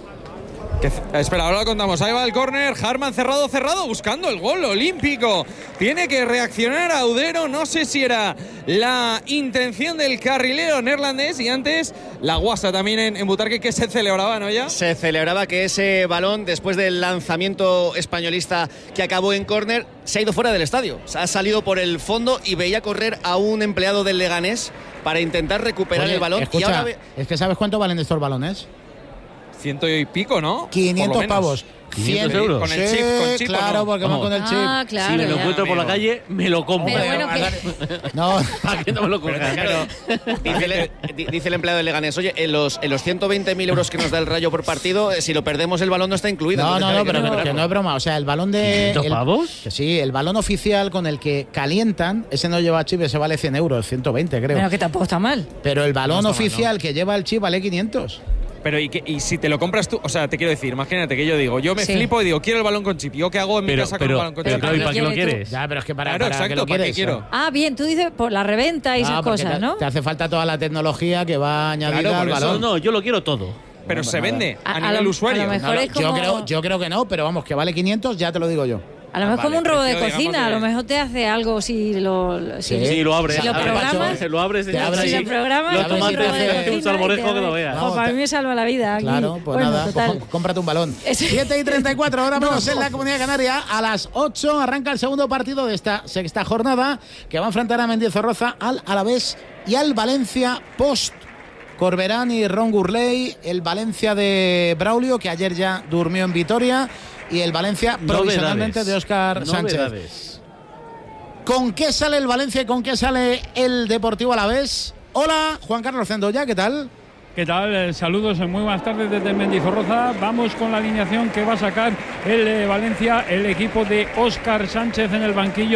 [SPEAKER 5] Que, espera, ahora lo contamos. Ahí va el córner. Harman cerrado, cerrado, buscando el gol olímpico. Tiene que reaccionar Audero. No sé si era la intención del carrilero neerlandés. Y antes, la guasa también en, en Butarque, que se celebraba, ¿no? Ya
[SPEAKER 1] Se celebraba que ese balón, después del lanzamiento españolista que acabó en córner, se ha ido fuera del estadio. Ha salido por el fondo y veía correr a un empleado del Leganés para intentar recuperar
[SPEAKER 2] oye,
[SPEAKER 1] el balón.
[SPEAKER 2] escucha,
[SPEAKER 1] y ahora ve-
[SPEAKER 2] es que ¿sabes cuánto valen estos balones?
[SPEAKER 5] ciento y pico, ¿no?
[SPEAKER 2] quinientos
[SPEAKER 5] Por lo menos.
[SPEAKER 2] pavos.
[SPEAKER 3] ¿quinientos
[SPEAKER 2] cien
[SPEAKER 3] euros?
[SPEAKER 5] Con el
[SPEAKER 2] Sí,
[SPEAKER 5] chip, con chip, ¿o
[SPEAKER 2] claro,
[SPEAKER 5] no?
[SPEAKER 2] porque van
[SPEAKER 3] Vamos.
[SPEAKER 2] con el chip.
[SPEAKER 4] Ah, claro.
[SPEAKER 3] si me lo
[SPEAKER 4] ya.
[SPEAKER 3] encuentro por la
[SPEAKER 5] amigo.
[SPEAKER 3] calle, me lo compro.
[SPEAKER 4] Pero bueno,
[SPEAKER 2] Hombre, no,
[SPEAKER 3] ¿Para qué no me lo cojas?
[SPEAKER 1] Claro, dice, el, di- dice el empleado del Leganés, oye, en los, en los ciento veinte mil euros que nos da el Rayo por partido, eh, si lo perdemos el balón no está incluido.
[SPEAKER 2] no,
[SPEAKER 1] Entonces,
[SPEAKER 2] no,
[SPEAKER 1] claro,
[SPEAKER 2] no,
[SPEAKER 1] hay que
[SPEAKER 2] pero que,
[SPEAKER 1] recuperarlo.
[SPEAKER 2] que no es broma. O sea, el balón de.
[SPEAKER 3] ¿quinientos
[SPEAKER 2] el-
[SPEAKER 3] pavos?
[SPEAKER 2] que sí, el balón oficial con el que calientan, ese no lleva chip, ese vale cien euros, ciento veinte creo.
[SPEAKER 4] Bueno, que tampoco está mal.
[SPEAKER 2] Pero el balón
[SPEAKER 5] No está mal,
[SPEAKER 2] oficial que lleva el chip vale quinientos.
[SPEAKER 5] Pero ¿y, que, y si te lo compras tú, o sea, te quiero decir, imagínate que yo digo, yo me
[SPEAKER 4] Sí.
[SPEAKER 5] flipo y digo, quiero el balón con chip. ¿Yo qué hago en mi
[SPEAKER 3] Pero,
[SPEAKER 5] casa con el
[SPEAKER 3] pero,
[SPEAKER 5] balón con
[SPEAKER 3] pero
[SPEAKER 5] chip?
[SPEAKER 3] claro, ¿y
[SPEAKER 4] ¿Para
[SPEAKER 3] para qué lo
[SPEAKER 4] qué quieres tú?
[SPEAKER 3] quieres?
[SPEAKER 2] Ya, pero es que para,
[SPEAKER 5] Claro,
[SPEAKER 2] para
[SPEAKER 5] exacto,
[SPEAKER 2] que lo
[SPEAKER 5] ¿para qué
[SPEAKER 2] quieres.
[SPEAKER 5] quiero?
[SPEAKER 4] Ah, bien, tú dices por la reventa y esas
[SPEAKER 2] Ah, porque
[SPEAKER 4] cosas,
[SPEAKER 2] te,
[SPEAKER 4] ¿no?
[SPEAKER 2] te hace falta toda la tecnología que va añadida
[SPEAKER 5] Claro,
[SPEAKER 2] al
[SPEAKER 5] por eso
[SPEAKER 2] balón.
[SPEAKER 3] No, no, yo lo quiero todo.
[SPEAKER 5] Pero
[SPEAKER 2] Bueno,
[SPEAKER 5] se
[SPEAKER 2] pues
[SPEAKER 5] vende
[SPEAKER 4] A-
[SPEAKER 5] a,
[SPEAKER 4] a
[SPEAKER 5] nivel
[SPEAKER 4] lo-
[SPEAKER 5] usuario.
[SPEAKER 4] a lo
[SPEAKER 2] No,
[SPEAKER 4] mejor
[SPEAKER 2] no,
[SPEAKER 4] es
[SPEAKER 2] yo,
[SPEAKER 4] como-
[SPEAKER 2] creo, yo creo que no, pero vamos, que vale quinientos, ya te lo digo yo.
[SPEAKER 4] A lo mejor
[SPEAKER 5] Ah,
[SPEAKER 4] como un
[SPEAKER 5] vale,
[SPEAKER 4] robo de
[SPEAKER 5] precio,
[SPEAKER 4] cocina,
[SPEAKER 5] digamos,
[SPEAKER 4] a lo
[SPEAKER 5] de-
[SPEAKER 4] mejor te hace algo si lo si,
[SPEAKER 2] Sí.
[SPEAKER 3] Sí, lo abres.
[SPEAKER 4] Si lo
[SPEAKER 3] Abres,
[SPEAKER 4] programas,
[SPEAKER 3] Se lo abres.
[SPEAKER 2] te
[SPEAKER 3] y
[SPEAKER 2] abres
[SPEAKER 3] ahí
[SPEAKER 4] si lo programas,
[SPEAKER 3] Los
[SPEAKER 2] te abres y
[SPEAKER 3] tomates
[SPEAKER 2] te hace
[SPEAKER 3] hace un
[SPEAKER 4] cocina y
[SPEAKER 3] salmorejo
[SPEAKER 4] te
[SPEAKER 3] que no
[SPEAKER 4] abre.
[SPEAKER 3] veas.
[SPEAKER 2] Vamos,
[SPEAKER 4] Jo, para
[SPEAKER 2] te-
[SPEAKER 4] mí me salva la vida aquí.
[SPEAKER 2] Claro, pues
[SPEAKER 4] Bueno,
[SPEAKER 2] nada,
[SPEAKER 4] total.
[SPEAKER 2] pues cómprate un balón.
[SPEAKER 4] Ese-
[SPEAKER 2] siete y treinta y cuatro, ahora menos en la Comunidad Canaria. A las ocho arranca el segundo partido de esta sexta jornada, que va a enfrentar a Mendizorroza, al Alavés y al Valencia post Corberán y Ron Gurley. El Valencia de Braulio, que ayer ya durmió en Vitoria, y el Valencia provisionalmente
[SPEAKER 3] Novedades.
[SPEAKER 2] de Óscar Sánchez.
[SPEAKER 3] Novedades.
[SPEAKER 2] ¿Con qué sale el Valencia y con qué sale el Deportivo Alavés? Hola, Juan Carlos Cendoya, ¿qué tal?
[SPEAKER 7] ¿Qué tal? Eh, Saludos, eh, muy buenas tardes desde Mendizorroza. Vamos con la alineación que va a sacar el eh, Valencia, el equipo de Óscar Sánchez en el banquillo,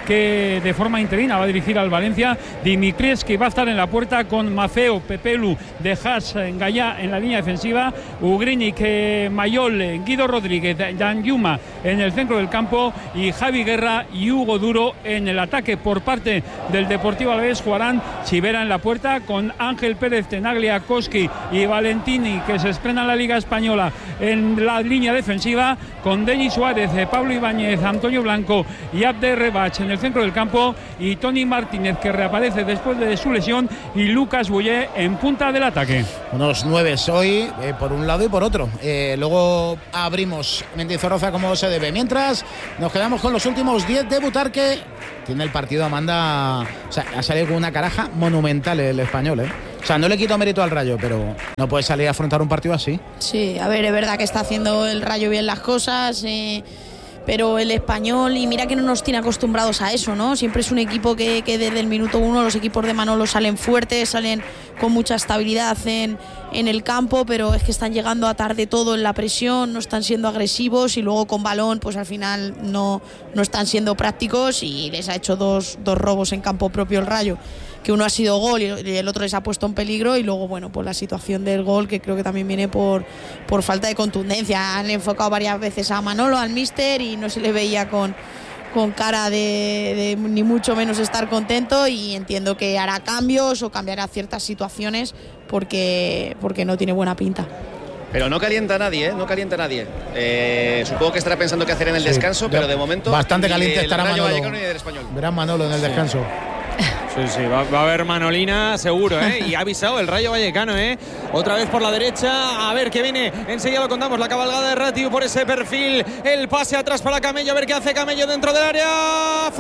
[SPEAKER 7] que de forma interina va a dirigir al Valencia. Dimitries, que va a estar en la puerta con Mafeo, Pepelu, De Haas, Gallá en la línea defensiva, Ugrinik, eh, Mayol, Guido Rodríguez, Dan Yuma en el centro del campo y Javi Guerra y Hugo Duro en el ataque. Por parte del Deportivo Alavés jugarán Chivera en la puerta con Ángel Pérez, Tenaglia, Koski y Valentini, que se estrena en la Liga Española en la línea defensiva, con Denis Suárez, Pablo Ibáñez, Antonio Blanco y Abder Rebach en el centro del campo, y Tony Martínez, que reaparece después de su lesión, y Lucas Boyé en punta del ataque.
[SPEAKER 2] Unos nueve hoy, eh, por un lado y por otro. Eh, luego abrimos Mendizorroza como se debe. Mientras nos quedamos con los últimos diez de Butarque. Tiene el partido, Amanda. O sea, ha salido con una caraja monumental el Español, ¿eh? O sea, no le quito mérito al Rayo, pero no puede salir a afrontar un partido así.
[SPEAKER 6] Sí, a ver, es verdad que está haciendo el Rayo bien las cosas, eh, pero el Español, y mira que no nos tiene acostumbrados a eso, ¿no? Siempre es un equipo que, que desde el minuto uno los equipos de Manolo salen fuertes, salen con mucha estabilidad en, en el campo, pero es que están llegando a tarde todo en la presión, no están siendo agresivos, y luego con balón pues al final no, no están siendo prácticos, y les ha hecho dos, dos robos en campo propio el Rayo, que uno ha sido gol y el otro les ha puesto en peligro, y luego bueno, pues la situación del gol, que creo que también viene por, por falta de contundencia. Han enfocado varias veces a Manolo, al míster, y no se le veía con, con cara de, de ni mucho menos estar contento, y entiendo que hará cambios o cambiará ciertas situaciones porque, porque no tiene buena pinta.
[SPEAKER 1] Pero no calienta a nadie, ¿eh? No calienta a nadie. Eh, supongo que estará pensando qué hacer en el
[SPEAKER 2] Sí,
[SPEAKER 1] descanso,
[SPEAKER 2] ya,
[SPEAKER 1] pero de momento
[SPEAKER 2] bastante caliente estará
[SPEAKER 1] Rayo
[SPEAKER 2] Manolo.
[SPEAKER 1] Vallecano y del Español.
[SPEAKER 2] Verán Manolo en el descanso.
[SPEAKER 5] Sí, sí, va, va a haber Manolina seguro, ¿eh? Y ha avisado el Rayo Vallecano, ¿eh? Otra vez por la derecha, a ver qué viene. Enseguida lo contamos, la cabalgada de Ratiu por ese perfil. El pase atrás para Camello, a ver qué hace Camello dentro del área.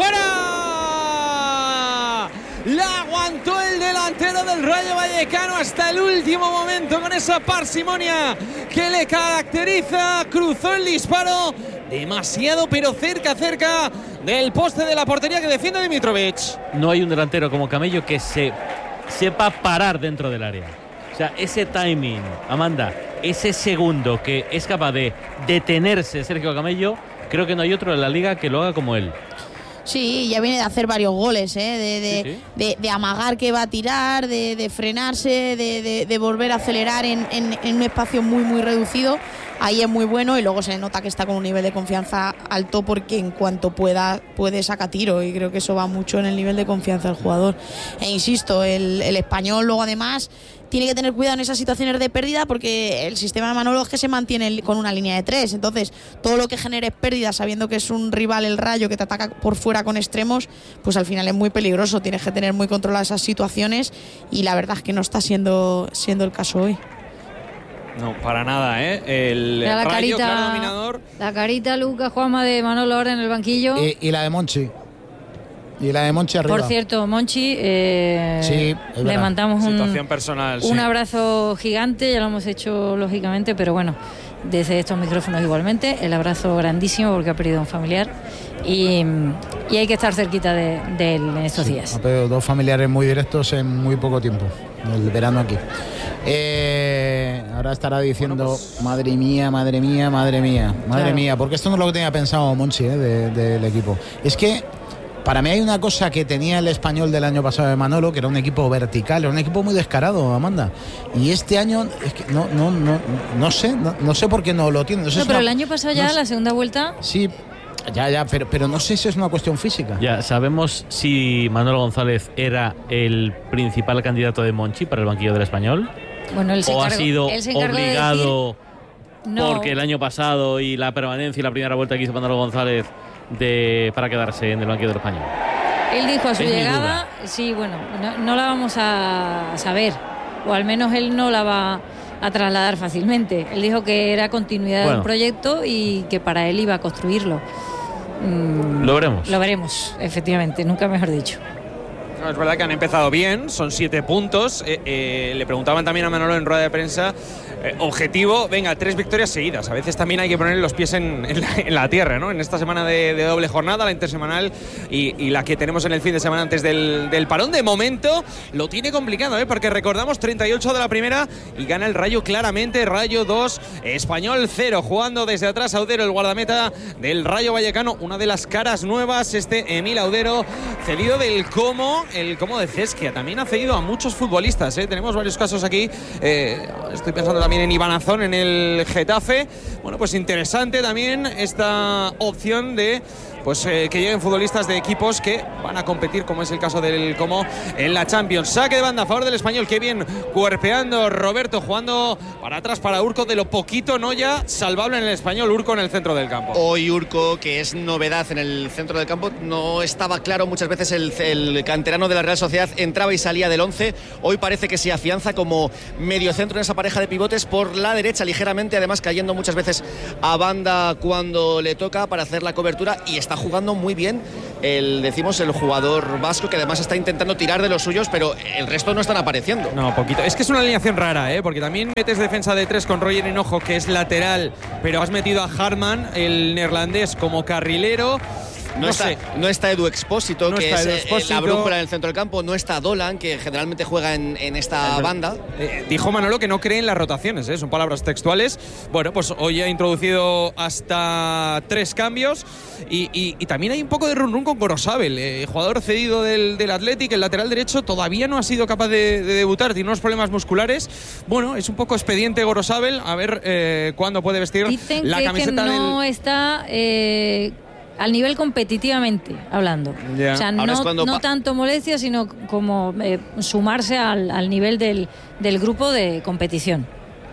[SPEAKER 5] ¡Fuera! La aguantó el delantero del Rayo Vallecano hasta el último momento con esa parsimonia que le caracteriza. Cruzó el disparo demasiado, pero cerca, cerca del poste de la portería que defiende Dimitrovic.
[SPEAKER 3] No hay un delantero como Camello que se sepa parar dentro del área. O sea, ese timing, Amanda, ese segundo que es capaz de detenerse Sergio Camello, creo que no hay otro en la liga que lo haga como él.
[SPEAKER 6] Sí, ya viene de hacer varios goles, ¿eh? de, de,
[SPEAKER 3] Sí, sí.
[SPEAKER 6] de, de amagar que va a tirar, de, de frenarse, de, de, de volver a acelerar en, en, en un espacio muy, muy reducido. Ahí es muy bueno, y luego se nota que está con un nivel de confianza alto, porque en cuanto pueda, puede sacar tiro, y creo que eso va mucho en el nivel de confianza del jugador. E insisto, el, el Español luego además tiene que tener cuidado en esas situaciones de pérdida, porque el sistema de Manolo es que se mantiene con una línea de tres. Entonces, todo lo que genere pérdida, sabiendo que es un rival, el Rayo, que te ataca por fuera con extremos, pues al final es muy peligroso. Tienes que tener muy controladas esas situaciones, y la verdad es que no está siendo, siendo el caso hoy.
[SPEAKER 5] No, para nada, ¿eh? El
[SPEAKER 4] Mira la
[SPEAKER 5] Rayo,
[SPEAKER 4] carita,
[SPEAKER 5] claro dominador.
[SPEAKER 4] la carita Lucas Juanma de Manolo ahora en el banquillo.
[SPEAKER 2] Y, y la de Monchi. Y la de Monchi arriba.
[SPEAKER 4] Por cierto, Monchi, eh,
[SPEAKER 2] Sí, es
[SPEAKER 4] le
[SPEAKER 2] verdad.
[SPEAKER 4] mandamos un,
[SPEAKER 5] Situación personal,
[SPEAKER 4] un
[SPEAKER 5] sí.
[SPEAKER 4] abrazo gigante, ya lo hemos hecho lógicamente, pero bueno, desde estos micrófonos igualmente, el abrazo grandísimo, porque ha perdido un familiar, y, y hay que estar cerquita de, de él en estos
[SPEAKER 2] Sí,
[SPEAKER 4] días.
[SPEAKER 2] ha perdido dos familiares muy directos en muy poco tiempo, el verano aquí. Eh, ahora estará diciendo,
[SPEAKER 5] Bueno, pues-
[SPEAKER 2] madre mía, madre mía, madre mía, madre
[SPEAKER 4] Claro.
[SPEAKER 2] mía, porque esto no es lo que tenía pensado Monchi, eh, de- del equipo. Es que para mí hay una cosa que tenía el Español del año pasado de Manolo, que era un equipo vertical, era un equipo muy descarado, Amanda. Y este año es que no, no, no, no sé, no, no sé por qué no lo tiene. No sé
[SPEAKER 4] No,
[SPEAKER 2] si
[SPEAKER 4] pero
[SPEAKER 2] es
[SPEAKER 4] el
[SPEAKER 2] una-
[SPEAKER 4] año pasado ya,
[SPEAKER 2] no sé-
[SPEAKER 4] la segunda vuelta,
[SPEAKER 2] Sí, ya, ya, pero, pero no sé si es una cuestión física.
[SPEAKER 3] Ya sabemos si Manuel González era el principal candidato de Monchi para el banquillo del Español,
[SPEAKER 4] bueno, él se
[SPEAKER 3] o ha
[SPEAKER 4] encargó-
[SPEAKER 3] sido
[SPEAKER 4] él se encargó de
[SPEAKER 3] obligado
[SPEAKER 4] decir, no,
[SPEAKER 3] porque el año pasado y la permanencia y la primera vuelta que hizo Manuel González de, para quedarse en el banquillo del Español.
[SPEAKER 4] él dijo a su
[SPEAKER 3] Es mi
[SPEAKER 4] llegada, sí, bueno, no, no la vamos a saber, o al menos él no la va a trasladar fácilmente. Él dijo que era continuidad de
[SPEAKER 3] Bueno.
[SPEAKER 4] un proyecto y que para él iba a construirlo. Mm,
[SPEAKER 3] Lo veremos.
[SPEAKER 4] Lo veremos, efectivamente, nunca mejor dicho.
[SPEAKER 5] No, es verdad que han empezado bien, son siete puntos. Eh, eh, le preguntaban también a Manolo en rueda de prensa, eh, objetivo, venga, tres victorias seguidas. A veces también hay que poner los pies en, en, la, en la tierra, ¿no? En esta semana de, de doble jornada, la intersemanal y, y la que tenemos en el fin de semana antes del, del parón. De momento lo tiene complicado, ¿eh? Porque recordamos treinta y ocho de la primera y gana el Rayo claramente. Rayo dos, Español cero, jugando desde atrás Audero, el guardameta del Rayo Vallecano. Una de las caras nuevas, este Emil Audero, cedido del Como. El Como de Cesquia también ha cedido a muchos futbolistas, ¿eh? Tenemos varios casos aquí. Eh, estoy pensando también en Iván Azón en el Getafe. Bueno, pues interesante también esta opción de pues eh, que lleguen futbolistas de equipos que van a competir, como es el caso del Como en la Champions. Saque de banda a favor del Español, qué bien cuerpeando Roberto, jugando para atrás para Urco, de lo poquito no ya salvable en el Español. Urco en el centro del campo.
[SPEAKER 1] Hoy Urco, que es novedad en el centro del campo, no estaba claro muchas veces el, el canterano de la Real Sociedad, entraba y salía del once. Hoy parece que se afianza como medio centro en esa pareja de pivotes por la derecha ligeramente, además cayendo muchas veces a banda cuando le toca para hacer la cobertura, y está jugando muy bien el, decimos, el jugador vasco, que además está intentando tirar de los suyos, pero el resto no están apareciendo.
[SPEAKER 5] No, poquito. Es que es una alineación rara, ¿eh? Porque también metes defensa de tres con Roger Hinojo, que es lateral, pero has metido a Harman, el neerlandés, como carrilero.
[SPEAKER 1] No,
[SPEAKER 5] no,
[SPEAKER 1] está,
[SPEAKER 5] sé.
[SPEAKER 1] no está Edu Expósito,
[SPEAKER 5] no
[SPEAKER 1] que
[SPEAKER 5] está
[SPEAKER 1] es
[SPEAKER 5] Edu
[SPEAKER 1] eh,
[SPEAKER 5] Expósito.
[SPEAKER 1] la brújula en el centro del campo. No está Dolan, que generalmente juega en, en esta
[SPEAKER 5] es
[SPEAKER 1] banda.
[SPEAKER 5] Eh, dijo Manolo que no cree en las rotaciones, ¿eh? Son palabras textuales. Bueno, pues hoy ha introducido hasta tres cambios. Y, y, y también hay un poco de run run con Gorosabel, eh, jugador cedido del, del Athletic, el lateral derecho, todavía no ha sido capaz de, de debutar, tiene unos problemas musculares. Bueno, es un poco expediente Gorosabel, a ver eh, cuándo puede vestir
[SPEAKER 4] Dicen
[SPEAKER 5] la
[SPEAKER 4] que,
[SPEAKER 5] camiseta
[SPEAKER 4] que no
[SPEAKER 5] del...
[SPEAKER 4] está eh, al nivel competitivamente hablando.
[SPEAKER 5] Yeah.
[SPEAKER 4] O sea,
[SPEAKER 1] Ahora
[SPEAKER 4] no,
[SPEAKER 1] es cuando
[SPEAKER 4] no
[SPEAKER 1] pa-
[SPEAKER 4] tanto molestia, sino como eh, sumarse al, al nivel del, del grupo de competición.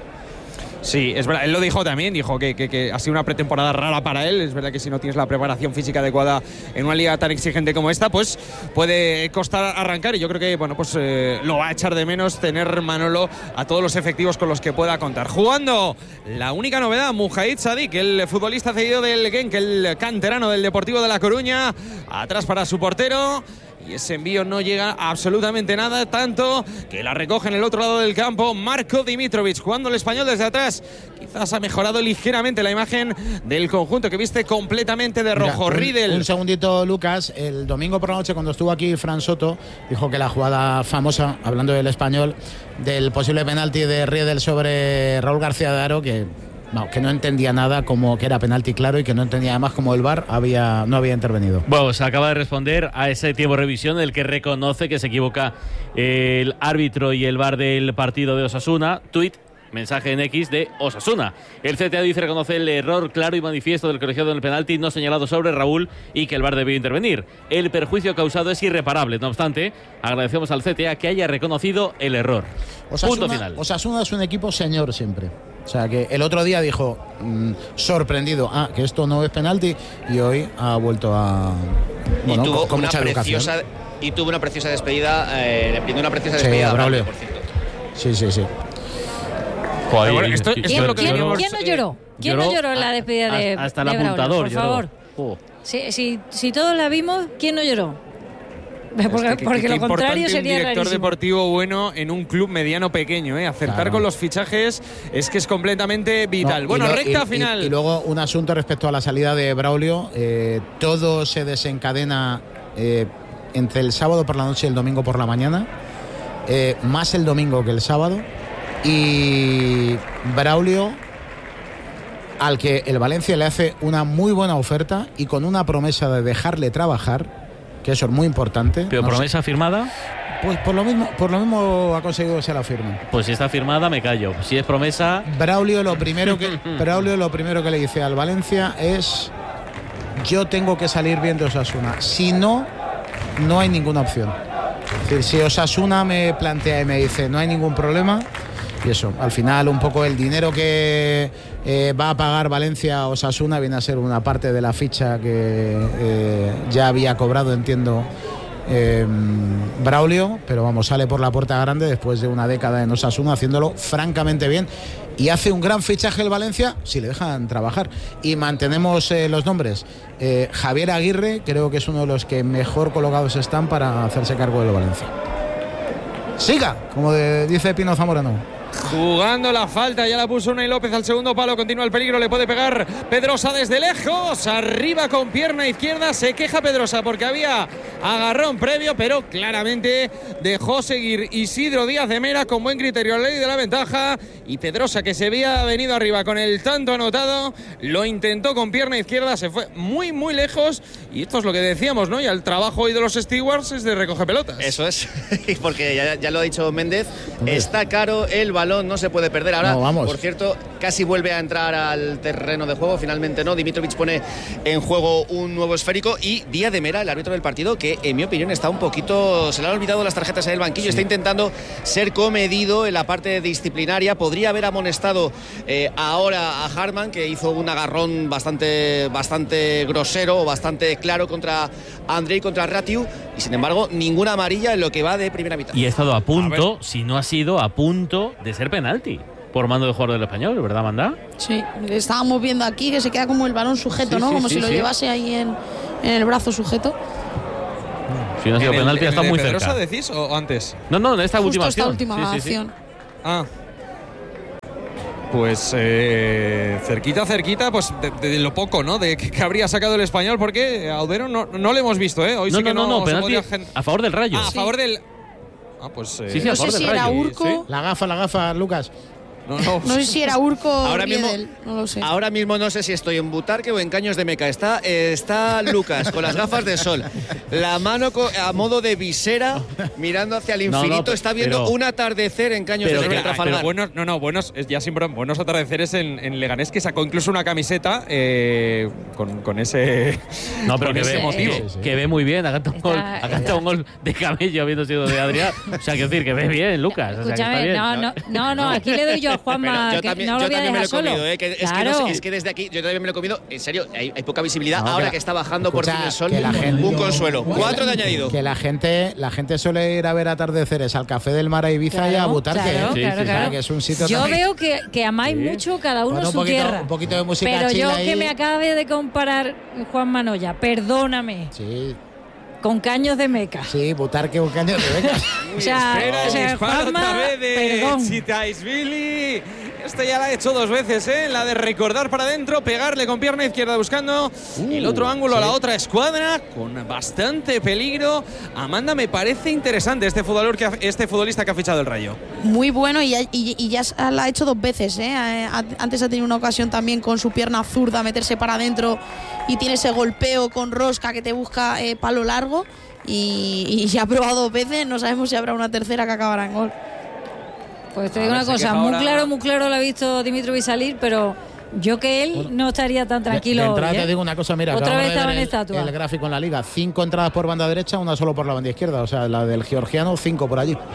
[SPEAKER 5] Sí, es verdad, él lo dijo también, dijo que, que, que ha sido una pretemporada rara para él. Es verdad que si no tienes la preparación física adecuada en una liga tan exigente como esta, pues puede costar arrancar, y yo creo que bueno, pues eh, lo va a echar de menos tener Manolo a todos los efectivos con los que pueda contar. Jugando la única novedad, Mujahid Sadik, el futbolista cedido del Genk, el canterano del Deportivo de La Coruña, atrás para su portero. Y ese envío no llega a absolutamente nada, tanto que la recoge en el otro lado del campo Marko Dimitrovic, jugando el Español desde atrás. Quizás ha mejorado ligeramente la imagen del conjunto, que viste completamente de rojo.
[SPEAKER 2] Mira,
[SPEAKER 5] Riedel.
[SPEAKER 2] Un, un segundito, Lucas. El domingo por la noche, cuando estuvo aquí Fran Soto, dijo que la jugada famosa, hablando del Español, del posible penalti de Riedel sobre Raúl García de Haro, que... No, que no entendía nada, como que era penalti claro, y que no entendía además como el V A R había, no había intervenido.
[SPEAKER 3] Bueno, se acaba de responder a ese tiempo de revisión en el que reconoce que se equivoca el árbitro y el V A R del partido de Osasuna. Tuit, mensaje en X de Osasuna. El C T A dice reconoce el error claro y manifiesto del colegiado en el penalti no señalado sobre Raúl y que el V A R debió intervenir. El perjuicio causado es irreparable. No obstante, agradecemos al C T A que haya reconocido el error.
[SPEAKER 2] Osasuna,
[SPEAKER 3] Punto final.
[SPEAKER 2] Osasuna es un equipo señor siempre. O sea, que el otro día dijo, mmm, sorprendido, ah, que esto no es penalti, y hoy ha vuelto a... Bueno,
[SPEAKER 1] y tuvo
[SPEAKER 2] con, con
[SPEAKER 1] una
[SPEAKER 2] mucha
[SPEAKER 1] preciosa
[SPEAKER 2] educación.
[SPEAKER 1] y tuvo una preciosa despedida, eh, le pidió una preciosa
[SPEAKER 2] Sí,
[SPEAKER 1] despedida
[SPEAKER 2] a
[SPEAKER 1] a
[SPEAKER 2] Braulio.
[SPEAKER 1] Braulio, por cierto.
[SPEAKER 2] Sí, sí, sí.
[SPEAKER 3] Joder,
[SPEAKER 5] Bueno, esto- esto
[SPEAKER 4] ¿Quién,
[SPEAKER 5] es lo que
[SPEAKER 4] quién-
[SPEAKER 5] teníamos,
[SPEAKER 4] quién no
[SPEAKER 5] eh,
[SPEAKER 4] lloró? ¿Quién no lloró en la despedida de,
[SPEAKER 3] hasta, hasta el
[SPEAKER 4] de Braulio,
[SPEAKER 3] apuntador
[SPEAKER 4] por
[SPEAKER 3] lloró.
[SPEAKER 4] favor?
[SPEAKER 3] Oh.
[SPEAKER 4] Si, si, si todos la vimos, ¿quién no lloró? Porque,
[SPEAKER 5] Es que-
[SPEAKER 4] porque
[SPEAKER 5] que-
[SPEAKER 4] lo
[SPEAKER 5] que
[SPEAKER 4] contrario
[SPEAKER 5] importante
[SPEAKER 4] sería
[SPEAKER 5] un director
[SPEAKER 4] rarísimo.
[SPEAKER 5] deportivo bueno en un club mediano pequeño, ¿eh? Acertar
[SPEAKER 2] Claro.
[SPEAKER 5] con los fichajes es que es completamente vital.
[SPEAKER 2] No,
[SPEAKER 5] bueno,
[SPEAKER 2] y lo-
[SPEAKER 5] recta
[SPEAKER 2] y-
[SPEAKER 5] final.
[SPEAKER 2] Y, y luego un asunto respecto a la salida de Braulio. Eh, todo se desencadena eh, entre el sábado por la noche y el domingo por la mañana. Eh, más el domingo que el sábado. Y Braulio, al que el Valencia le hace una muy buena oferta y con una promesa de dejarle trabajar, que eso es muy importante.
[SPEAKER 3] ¿Pero
[SPEAKER 2] No sé,
[SPEAKER 3] promesa firmada?
[SPEAKER 2] pues por lo mismo, por lo mismo ha conseguido que se la firme.
[SPEAKER 3] Pues si está firmada, me callo. Si es promesa...
[SPEAKER 2] Braulio lo primero que Braulio lo primero que le dice al Valencia es: yo tengo que salir bien de Osasuna, si no, no hay ninguna opción. Es decir, si Osasuna me plantea y me dice no hay ningún problema, y eso, al final un poco el dinero que eh, va a pagar Valencia a Osasuna viene a ser una parte de la ficha que eh, ya había cobrado, entiendo, eh, Braulio, pero vamos, sale por la puerta grande después de una década en Osasuna haciéndolo francamente bien. y hace un gran fichaje el Valencia si le dejan trabajar. Y mantenemos eh, los nombres. Eh, Javier Aguirre creo que es uno de los que mejor colocados están para hacerse cargo del Valencia. Siga, como de, dice Pino Zamorano.
[SPEAKER 5] Jugando la falta, ya la puso Unai López al segundo palo, continúa el peligro, le puede pegar Pedrosa desde lejos, arriba con pierna izquierda, se queja Pedrosa porque había agarrón previo, pero claramente dejó seguir Isidro Díaz de Mera con buen criterio, la ley de la ventaja, y Pedrosa, que se había venido arriba con el tanto anotado, lo intentó con pierna izquierda, se fue muy muy lejos, y esto es lo que decíamos, ¿no? Y el trabajo hoy de los stewards es de recoger pelotas.
[SPEAKER 1] Eso es, porque ya, ya lo ha dicho Méndez, está caro el balón, no se puede perder. Ahora, no, vamos. Por cierto, casi vuelve a entrar al terreno de juego, finalmente no. Dimitrovic pone en juego un nuevo esférico y Díaz de Mera, el árbitro del partido, que en mi opinión está un poquito, se le han olvidado las tarjetas en el banquillo, sí. Está intentando ser comedido en la parte disciplinaria. Podría haber amonestado eh, ahora a Hartmann, que hizo un agarrón bastante, bastante grosero, bastante claro contra Andrei, contra Ratiu, y sin embargo ninguna amarilla en lo que va de primera mitad.
[SPEAKER 3] Y ha estado a punto, a si no ha sido a punto de ser penalti por mando del jugador del Español, ¿verdad, Amanda?
[SPEAKER 6] Sí, estábamos viendo aquí que se queda como el balón sujeto, sí, ¿no? Sí, como sí, si sí. lo llevase ahí en, en el brazo sujeto.
[SPEAKER 3] Si no ha sido
[SPEAKER 5] ¿En
[SPEAKER 3] penalti,
[SPEAKER 5] el,
[SPEAKER 3] está
[SPEAKER 5] en
[SPEAKER 3] muy
[SPEAKER 5] el
[SPEAKER 3] cerca.
[SPEAKER 5] ¿Pedrosa decís o antes?
[SPEAKER 3] No, no, en esta
[SPEAKER 6] Justo
[SPEAKER 3] última
[SPEAKER 6] esta
[SPEAKER 3] acción.
[SPEAKER 6] última
[SPEAKER 3] sí,
[SPEAKER 6] acción.
[SPEAKER 3] Sí, sí.
[SPEAKER 5] Ah. Pues eh, cerquita, cerquita, pues de, de lo poco, ¿no? De que, que habría sacado el Español, porque a Audero no, no le hemos visto, ¿eh? Hoy
[SPEAKER 3] no,
[SPEAKER 5] sí que
[SPEAKER 3] no,
[SPEAKER 5] no,
[SPEAKER 3] no,
[SPEAKER 5] no
[SPEAKER 3] penalti
[SPEAKER 5] podía...
[SPEAKER 3] a favor del Rayo.
[SPEAKER 5] Ah, a
[SPEAKER 3] sí.
[SPEAKER 5] favor del... Ah, pues... Eh...
[SPEAKER 3] Sí, sí, a
[SPEAKER 6] no
[SPEAKER 3] favor
[SPEAKER 6] sé
[SPEAKER 3] del
[SPEAKER 6] si
[SPEAKER 3] Rayo.
[SPEAKER 6] era Urco.
[SPEAKER 5] ¿Sí?
[SPEAKER 2] La gafa, la gafa, Lucas.
[SPEAKER 5] No, no.
[SPEAKER 6] No sé si era Urco o
[SPEAKER 1] ahora mismo,
[SPEAKER 6] Riedel, no lo sé.
[SPEAKER 1] Ahora mismo no sé si estoy en Butarque o en Caños de Meca. Está, eh, está Lucas con las gafas de sol, la mano a modo de visera, mirando hacia el infinito. No, no, está viendo
[SPEAKER 3] pero,
[SPEAKER 1] un atardecer en Caños
[SPEAKER 5] pero,
[SPEAKER 1] de Meca.
[SPEAKER 5] Pero, pero buenos, no, no, buenos, ya siempre buenos atardeceres en, en Leganés, que sacó incluso una camiseta eh, con, con ese,
[SPEAKER 3] no, pero
[SPEAKER 5] con
[SPEAKER 3] que
[SPEAKER 5] ese
[SPEAKER 3] ve,
[SPEAKER 5] motivo.
[SPEAKER 3] Eh, que ve muy bien, ha cantado un gol, ha cantado un gol de Camello habiendo sido de Adrián. O sea, quiero decir que ve bien, Lucas.
[SPEAKER 4] Escúchame,
[SPEAKER 3] o sea, que está bien.
[SPEAKER 4] No, no, no, no, aquí le doy yo a Juanma.
[SPEAKER 1] También,
[SPEAKER 4] no
[SPEAKER 1] yo
[SPEAKER 4] lo
[SPEAKER 1] también me lo he
[SPEAKER 4] solo.
[SPEAKER 1] comido, ¿eh? que, es,
[SPEAKER 4] claro.
[SPEAKER 1] que no sé, es que desde aquí yo también me lo he comido. En serio, hay, hay poca visibilidad.
[SPEAKER 2] No,
[SPEAKER 1] ahora
[SPEAKER 2] que,
[SPEAKER 1] que está bajando
[SPEAKER 2] escucha,
[SPEAKER 1] por fin el sol,
[SPEAKER 2] que la gente,
[SPEAKER 1] un consuelo.
[SPEAKER 2] que
[SPEAKER 1] Cuatro
[SPEAKER 2] la,
[SPEAKER 1] de añadido.
[SPEAKER 2] Que la gente, la gente suele ir a ver atardeceres al Café del Mar a Ibiza
[SPEAKER 4] claro,
[SPEAKER 2] y a Butarque.
[SPEAKER 4] Claro,
[SPEAKER 2] sí,
[SPEAKER 4] claro,
[SPEAKER 2] sí,
[SPEAKER 4] claro.
[SPEAKER 2] Que es un sitio
[SPEAKER 4] yo
[SPEAKER 2] también.
[SPEAKER 4] veo que, que amáis sí. mucho cada uno
[SPEAKER 2] bueno,
[SPEAKER 4] su
[SPEAKER 2] un poquito,
[SPEAKER 4] tierra.
[SPEAKER 2] Un poquito de música
[SPEAKER 4] pero yo
[SPEAKER 2] ahí.
[SPEAKER 4] que me acabe de comparar Juan Manoya, perdóname.
[SPEAKER 2] Sí.
[SPEAKER 4] Con Caños de Meca.
[SPEAKER 2] Sí, Butarque con Caños de Meca.
[SPEAKER 4] o sea,
[SPEAKER 5] espera,
[SPEAKER 4] o sea Juanma,
[SPEAKER 5] otra vez de
[SPEAKER 4] perdón.
[SPEAKER 5] Chitaisvili. Este ya la ha hecho dos veces, ¿eh? La de recordar para adentro, pegarle con pierna izquierda buscando uh, el otro ángulo sí. a la otra escuadra, con bastante peligro. Amanda, me parece interesante este futbolista que ha, este futbolista que ha fichado el Rayo.
[SPEAKER 6] Muy bueno y, y, y ya la ha hecho dos veces, ¿eh? Antes ha tenido una ocasión también con su pierna zurda meterse para adentro y tiene ese golpeo con rosca que te busca eh, palo largo y, y ya ha probado dos veces, no sabemos si habrá una tercera que acabará en gol.
[SPEAKER 4] Pues te digo una cosa, muy ahora... claro, muy claro lo ha visto Dimitrovic salir, pero yo que él bueno, no estaría tan tranquilo.
[SPEAKER 2] De, de entrada
[SPEAKER 4] hoy, ¿eh?
[SPEAKER 2] te digo una cosa, mira,
[SPEAKER 4] otra vez estaba en
[SPEAKER 2] el,
[SPEAKER 4] estatua.
[SPEAKER 2] El gráfico en la liga, cinco entradas por banda derecha, una solo por la banda izquierda, o sea, la del georgiano, cinco por allí.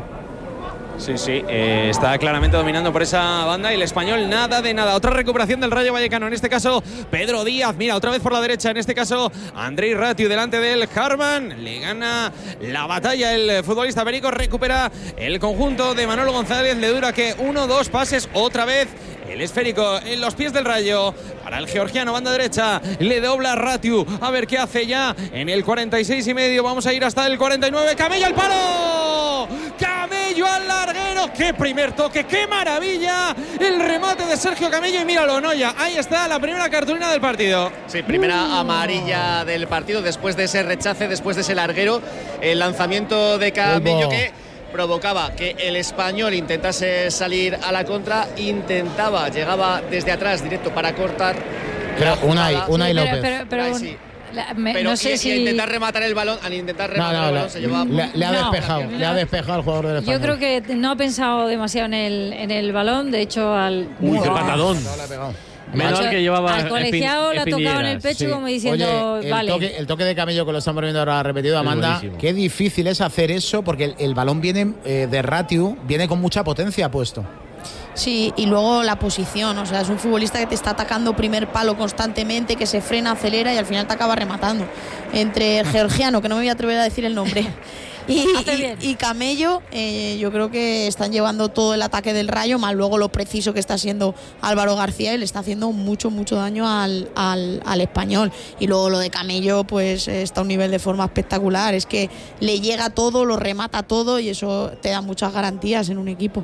[SPEAKER 5] Sí, sí, eh, está claramente dominando por esa banda y el Español nada de nada. Otra recuperación del Rayo Vallecano, en este caso Pedro Díaz, mira, otra vez por la derecha, en este caso Andrei Ratiu delante del Hartmann, le gana la batalla el futbolista Perico, recupera el conjunto de Manolo González, le dura que uno, dos pases, otra vez el esférico en los pies del Rayo para el georgiano, banda derecha, le dobla Ratiu, a ver qué hace ya en el cuarenta y seis y medio, vamos a ir hasta el cuarenta y nueve, Camello al palo, Camello al larguero, qué primer toque, qué maravilla, el remate de Sergio Camello y míralo, Noya, ahí está la primera cartulina del partido.
[SPEAKER 1] Sí, primera uh. amarilla del partido, después de ese rechace, después de ese larguero, el lanzamiento de Camello que provocaba que el Español intentase salir a la contra, intentaba, llegaba desde atrás directo para cortar.
[SPEAKER 2] Pero Unai, Unai
[SPEAKER 4] sí,
[SPEAKER 2] López.
[SPEAKER 4] Pero, pero, pero,
[SPEAKER 1] sí.
[SPEAKER 4] la, me,
[SPEAKER 1] pero
[SPEAKER 4] no sé
[SPEAKER 1] y,
[SPEAKER 4] si
[SPEAKER 1] y intentar rematar el balón, al intentar rematar
[SPEAKER 2] no, no,
[SPEAKER 1] el balón
[SPEAKER 2] la,
[SPEAKER 1] se llevaba.
[SPEAKER 2] Le, le ha
[SPEAKER 4] no,
[SPEAKER 2] despejado,
[SPEAKER 4] no,
[SPEAKER 2] le ha despejado el jugador del Español.
[SPEAKER 4] Yo creo que no ha pensado demasiado en el, en el balón, de hecho al.
[SPEAKER 3] Uy, qué patadón.
[SPEAKER 2] No, le ha pegado.
[SPEAKER 3] Menos que llevaba
[SPEAKER 4] al colegiado le ha tocado en el pecho, sí, como diciendo,
[SPEAKER 2] oye, el
[SPEAKER 4] vale.
[SPEAKER 2] Toque, el toque de Camello que lo estamos viendo ahora repetido, Amanda, qué difícil es hacer eso porque el, el balón viene eh, de Ratiu, viene con mucha potencia puesto.
[SPEAKER 6] Sí, y luego la posición, o sea, es un futbolista que te está atacando primer palo constantemente, que se frena, acelera y al final te acaba rematando. Entre el georgiano, que no me voy a atrever a decir el nombre, y,
[SPEAKER 4] Hace
[SPEAKER 6] y,
[SPEAKER 4] bien.
[SPEAKER 6] y Camello, eh, yo creo que están llevando todo el ataque del Rayo, más luego lo preciso que está siendo Álvaro García y le está haciendo mucho, mucho daño al, al, al Español. Y luego lo de Camello, pues está a un nivel de forma espectacular, es que le llega todo, lo remata todo y eso te da muchas garantías en un equipo.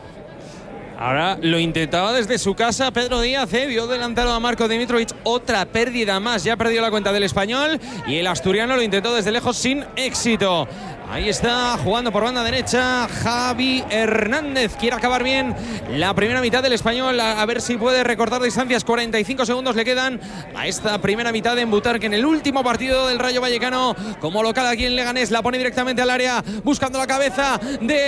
[SPEAKER 5] Ahora lo intentaba desde su casa Pedro Díaz, ¿eh? Vio delantero a Marco Dimitrovic, otra pérdida más, ya perdió la cuenta del Español y el asturiano lo intentó desde lejos sin éxito. Ahí está jugando por banda derecha Javi Hernández, quiere acabar bien la primera mitad del Español, a, a ver si puede recortar distancias. Cuarenta y cinco segundos le quedan a esta primera mitad en Butarque, en el último partido del Rayo Vallecano como local aquí en Leganés. La pone directamente al área, buscando la cabeza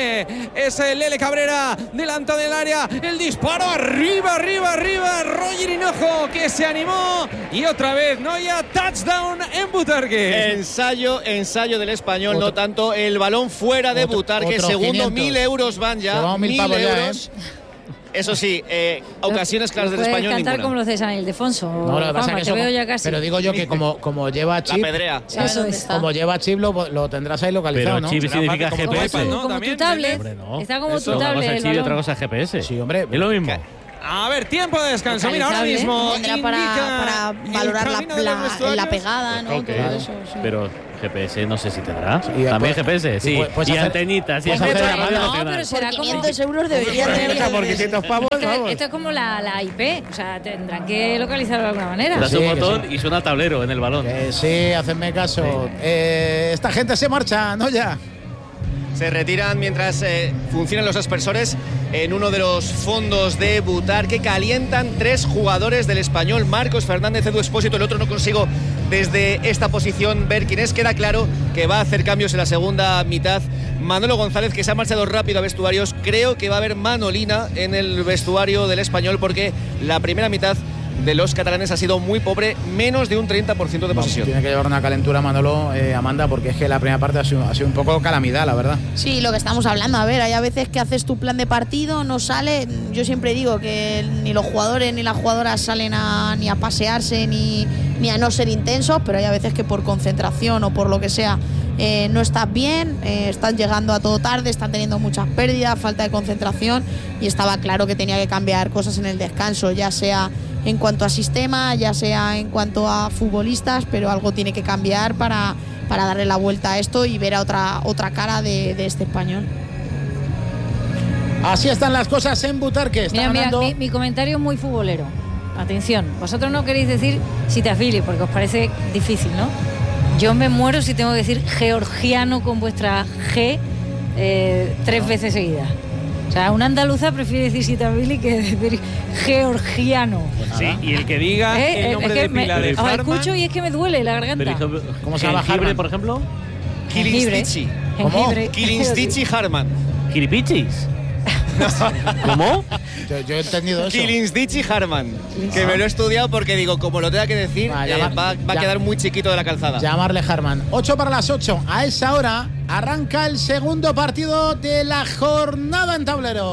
[SPEAKER 5] de ese Lele Cabrera, delante del área, el disparo arriba, arriba, arriba, Roger Hinojo que se animó y otra vez Noya, touchdown en Butarque.
[SPEAKER 1] Ensayo, ensayo del Español,
[SPEAKER 2] Otro.
[SPEAKER 1] no tanto el balón fuera de
[SPEAKER 2] Otro-
[SPEAKER 1] Butarque,
[SPEAKER 2] otro
[SPEAKER 1] segundo,
[SPEAKER 2] quinientos.
[SPEAKER 1] mil euros van ya,
[SPEAKER 2] Llevamos mil
[SPEAKER 1] mil
[SPEAKER 2] pavos ya,
[SPEAKER 1] euros. Eso sí, eh, ocasiones claras del
[SPEAKER 4] Puedes
[SPEAKER 1] Español
[SPEAKER 4] cantar
[SPEAKER 1] ninguna.
[SPEAKER 4] como los de San Ildefonso.
[SPEAKER 2] No, lo que pasa
[SPEAKER 4] Juanma,
[SPEAKER 2] es que
[SPEAKER 4] te
[SPEAKER 2] eso-
[SPEAKER 4] veo ya casi.
[SPEAKER 2] pero digo yo que como, como lleva
[SPEAKER 1] La
[SPEAKER 2] chip,
[SPEAKER 1] pedrea.
[SPEAKER 6] ¿Sabes
[SPEAKER 4] Eso
[SPEAKER 6] dónde
[SPEAKER 4] es.
[SPEAKER 6] está?
[SPEAKER 2] como lleva chip lo, lo tendrás ahí localizado,
[SPEAKER 3] Pero
[SPEAKER 2] ¿no?
[SPEAKER 3] chip
[SPEAKER 5] Será
[SPEAKER 3] significa
[SPEAKER 5] fácil como
[SPEAKER 3] G P
[SPEAKER 5] tu
[SPEAKER 3] S.
[SPEAKER 5] iPad,
[SPEAKER 4] Como
[SPEAKER 5] ¿no?
[SPEAKER 4] tu
[SPEAKER 5] También,
[SPEAKER 4] tablet.
[SPEAKER 3] Hombre, no.
[SPEAKER 4] Está como
[SPEAKER 3] Eso,
[SPEAKER 4] tu
[SPEAKER 3] una
[SPEAKER 4] tablet.
[SPEAKER 3] cosa
[SPEAKER 4] el
[SPEAKER 3] es chip y
[SPEAKER 4] balón.
[SPEAKER 3] otra cosa es G P S.
[SPEAKER 2] Sí, hombre.
[SPEAKER 3] Es lo mismo.
[SPEAKER 5] A ver, tiempo de descanso. Mira, ahora
[SPEAKER 4] Localizable.
[SPEAKER 5] mismo
[SPEAKER 6] Tendrá para,
[SPEAKER 5] indica
[SPEAKER 6] para
[SPEAKER 5] el
[SPEAKER 6] valorar la,
[SPEAKER 5] camino de los
[SPEAKER 6] la,
[SPEAKER 5] vestuarios.
[SPEAKER 6] la pegada, ¿no?
[SPEAKER 3] Ok.
[SPEAKER 6] Todo eso, sí.
[SPEAKER 3] Pero G P S no sé si tendrá.
[SPEAKER 2] Y
[SPEAKER 3] También
[SPEAKER 2] después-
[SPEAKER 3] G P S,
[SPEAKER 2] y
[SPEAKER 3] sí.
[SPEAKER 2] puedes- puedes
[SPEAKER 3] Y
[SPEAKER 2] hacer-
[SPEAKER 3] antenitas. Y
[SPEAKER 2] puedes
[SPEAKER 3] antenitas
[SPEAKER 2] hacer
[SPEAKER 3] de
[SPEAKER 2] llamada.
[SPEAKER 3] Radio
[SPEAKER 4] No,
[SPEAKER 3] Nacional.
[SPEAKER 4] pero será
[SPEAKER 6] Por
[SPEAKER 4] como.
[SPEAKER 6] quinientos euros debería tener.
[SPEAKER 2] Venga, por quinientos pavos,
[SPEAKER 4] Esto,
[SPEAKER 2] vamos.
[SPEAKER 4] esto es como la, la I P, o sea, tendrán que localizarlo de alguna manera.
[SPEAKER 3] Das
[SPEAKER 2] Sí,
[SPEAKER 3] un
[SPEAKER 2] que
[SPEAKER 3] botón
[SPEAKER 2] sí.
[SPEAKER 3] y suena tablero en el balón.
[SPEAKER 2] Que sí, hacedme caso. Eh, esta gente se marcha, ¿no? Ya.
[SPEAKER 1] Se retiran mientras eh, funcionan los aspersores en uno de los fondos de Butarque. Calientan tres jugadores del Español, Marcos Fernández, Edu Expósito. El otro no consigo desde esta posición ver quién es. Queda claro que va a hacer cambios en la segunda mitad. Manolo González, que se ha marchado rápido a vestuarios. Creo que va a haber manolina en el vestuario del Español porque la primera mitad de los catalanes ha sido muy pobre, menos de un treinta por ciento de
[SPEAKER 2] Vamos,
[SPEAKER 1] posesión.
[SPEAKER 2] tiene que llevar una calentura Manolo, eh, Amanda, porque es que la primera parte ha sido, ha sido un poco calamidad, la verdad.
[SPEAKER 6] Sí, lo que estamos hablando. A ver, hay a veces que haces tu plan de partido, no sale. Yo siempre digo que ni los jugadores ni las jugadoras salen a, ni a pasearse ni, ni a no ser intensos, pero hay a veces que por concentración o por lo que sea eh, no estás bien, eh, están llegando a todo tarde, están teniendo muchas pérdidas, falta de concentración y estaba claro que tenía que cambiar cosas en el descanso, ya sea en cuanto a sistema, ya sea en cuanto a futbolistas, pero algo tiene que cambiar para, para darle la vuelta a esto y ver a otra, otra cara de, de este Español.
[SPEAKER 2] Así están las cosas en Butarque. Está
[SPEAKER 4] Mira, mira,
[SPEAKER 2] ganando-
[SPEAKER 4] mi, mi comentario es muy futbolero. Atención, vosotros no queréis decir si te afilies porque os parece difícil, ¿no? Yo me muero si tengo que decir georgiano con vuestra G eh, tres veces seguidas. O sea, una andaluza prefiere decir si te afilies que decir georgiano.
[SPEAKER 5] Sí, y el que diga
[SPEAKER 4] ¿Eh?
[SPEAKER 5] el
[SPEAKER 4] Es
[SPEAKER 5] nombre
[SPEAKER 4] que
[SPEAKER 5] de
[SPEAKER 4] me-
[SPEAKER 5] pila de
[SPEAKER 4] os
[SPEAKER 5] Farman,
[SPEAKER 4] escucho y es que me duele la garganta.
[SPEAKER 3] Pero, ejemplo,
[SPEAKER 2] ¿Cómo se llama
[SPEAKER 3] jengibre,
[SPEAKER 2] Harman?
[SPEAKER 3] por ejemplo?
[SPEAKER 1] Kilinstichi.
[SPEAKER 2] ¿Cómo?
[SPEAKER 4] Jengibre.
[SPEAKER 1] Kilinstichi Harman.
[SPEAKER 3] ¿Kiripichis? ¿Cómo?
[SPEAKER 2] Yo, yo he entendido eso.
[SPEAKER 1] Kilinstichi Harman. Que me lo he estudiado porque digo, como lo tenga que decir,
[SPEAKER 2] Va,
[SPEAKER 1] eh,
[SPEAKER 2] llama-
[SPEAKER 1] va, va a
[SPEAKER 2] ya-
[SPEAKER 1] quedar muy chiquito de la calzada.
[SPEAKER 2] Llamarle Harman. ocho para las ocho. A esa hora arranca el segundo partido de la jornada en tablero.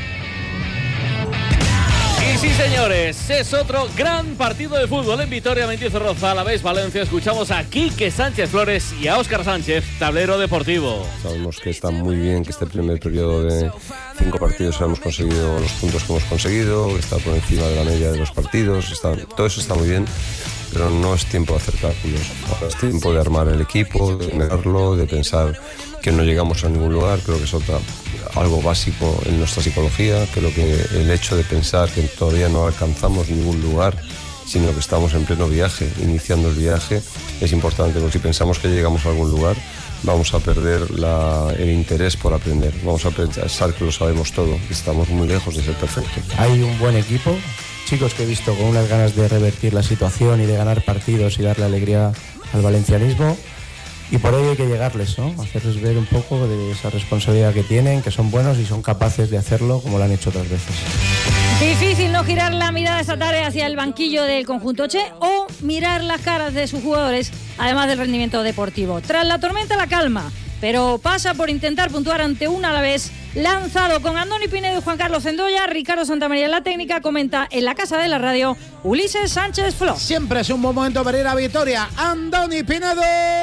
[SPEAKER 3] Y sí, señores, es otro gran partido de fútbol en Vitoria, Mendizorroza, Alavés, Valencia. Escuchamos a Quique Sánchez Flores y a Óscar Sánchez, tablero deportivo.
[SPEAKER 8] Sabemos que está muy bien que este primer periodo de cinco partidos hemos conseguido los puntos que hemos conseguido, que está por encima de la media de los partidos, está, todo eso está muy bien, pero no es tiempo de hacer cálculos. Ahora es tiempo de armar el equipo, de mirarlo, de pensar que no llegamos a ningún lugar. Creo que es otra, algo básico en nuestra psicología. Creo que el hecho de pensar que todavía no alcanzamos ningún lugar, sino que estamos en pleno viaje, iniciando el viaje, es importante, porque si pensamos que llegamos a algún lugar, vamos a perder la, el interés por aprender. Vamos a pensar que lo sabemos todo, que estamos muy lejos de ser perfectos.
[SPEAKER 9] Hay un buen equipo, chicos que he visto con unas ganas de revertir la situación y de ganar partidos y darle alegría al valencianismo. Y por ello hay que llegarles, ¿no? Hacerles ver un poco de esa responsabilidad que tienen, que son buenos y son capaces de hacerlo como lo han hecho otras veces.
[SPEAKER 4] Difícil no girar la mirada esta tarde hacia el banquillo del conjunto Che o mirar las caras de sus jugadores, además del rendimiento deportivo. Tras la tormenta, la calma, pero pasa por intentar puntuar ante un Alavés lanzado con Andoni Pinedo y Juan Carlos Zendoya. Ricardo Santamaría en la técnica, comenta en la casa de la radio Ulises Sánchez Flo.
[SPEAKER 2] Siempre es un buen momento para ir a Vitoria. Andoni Pinedo.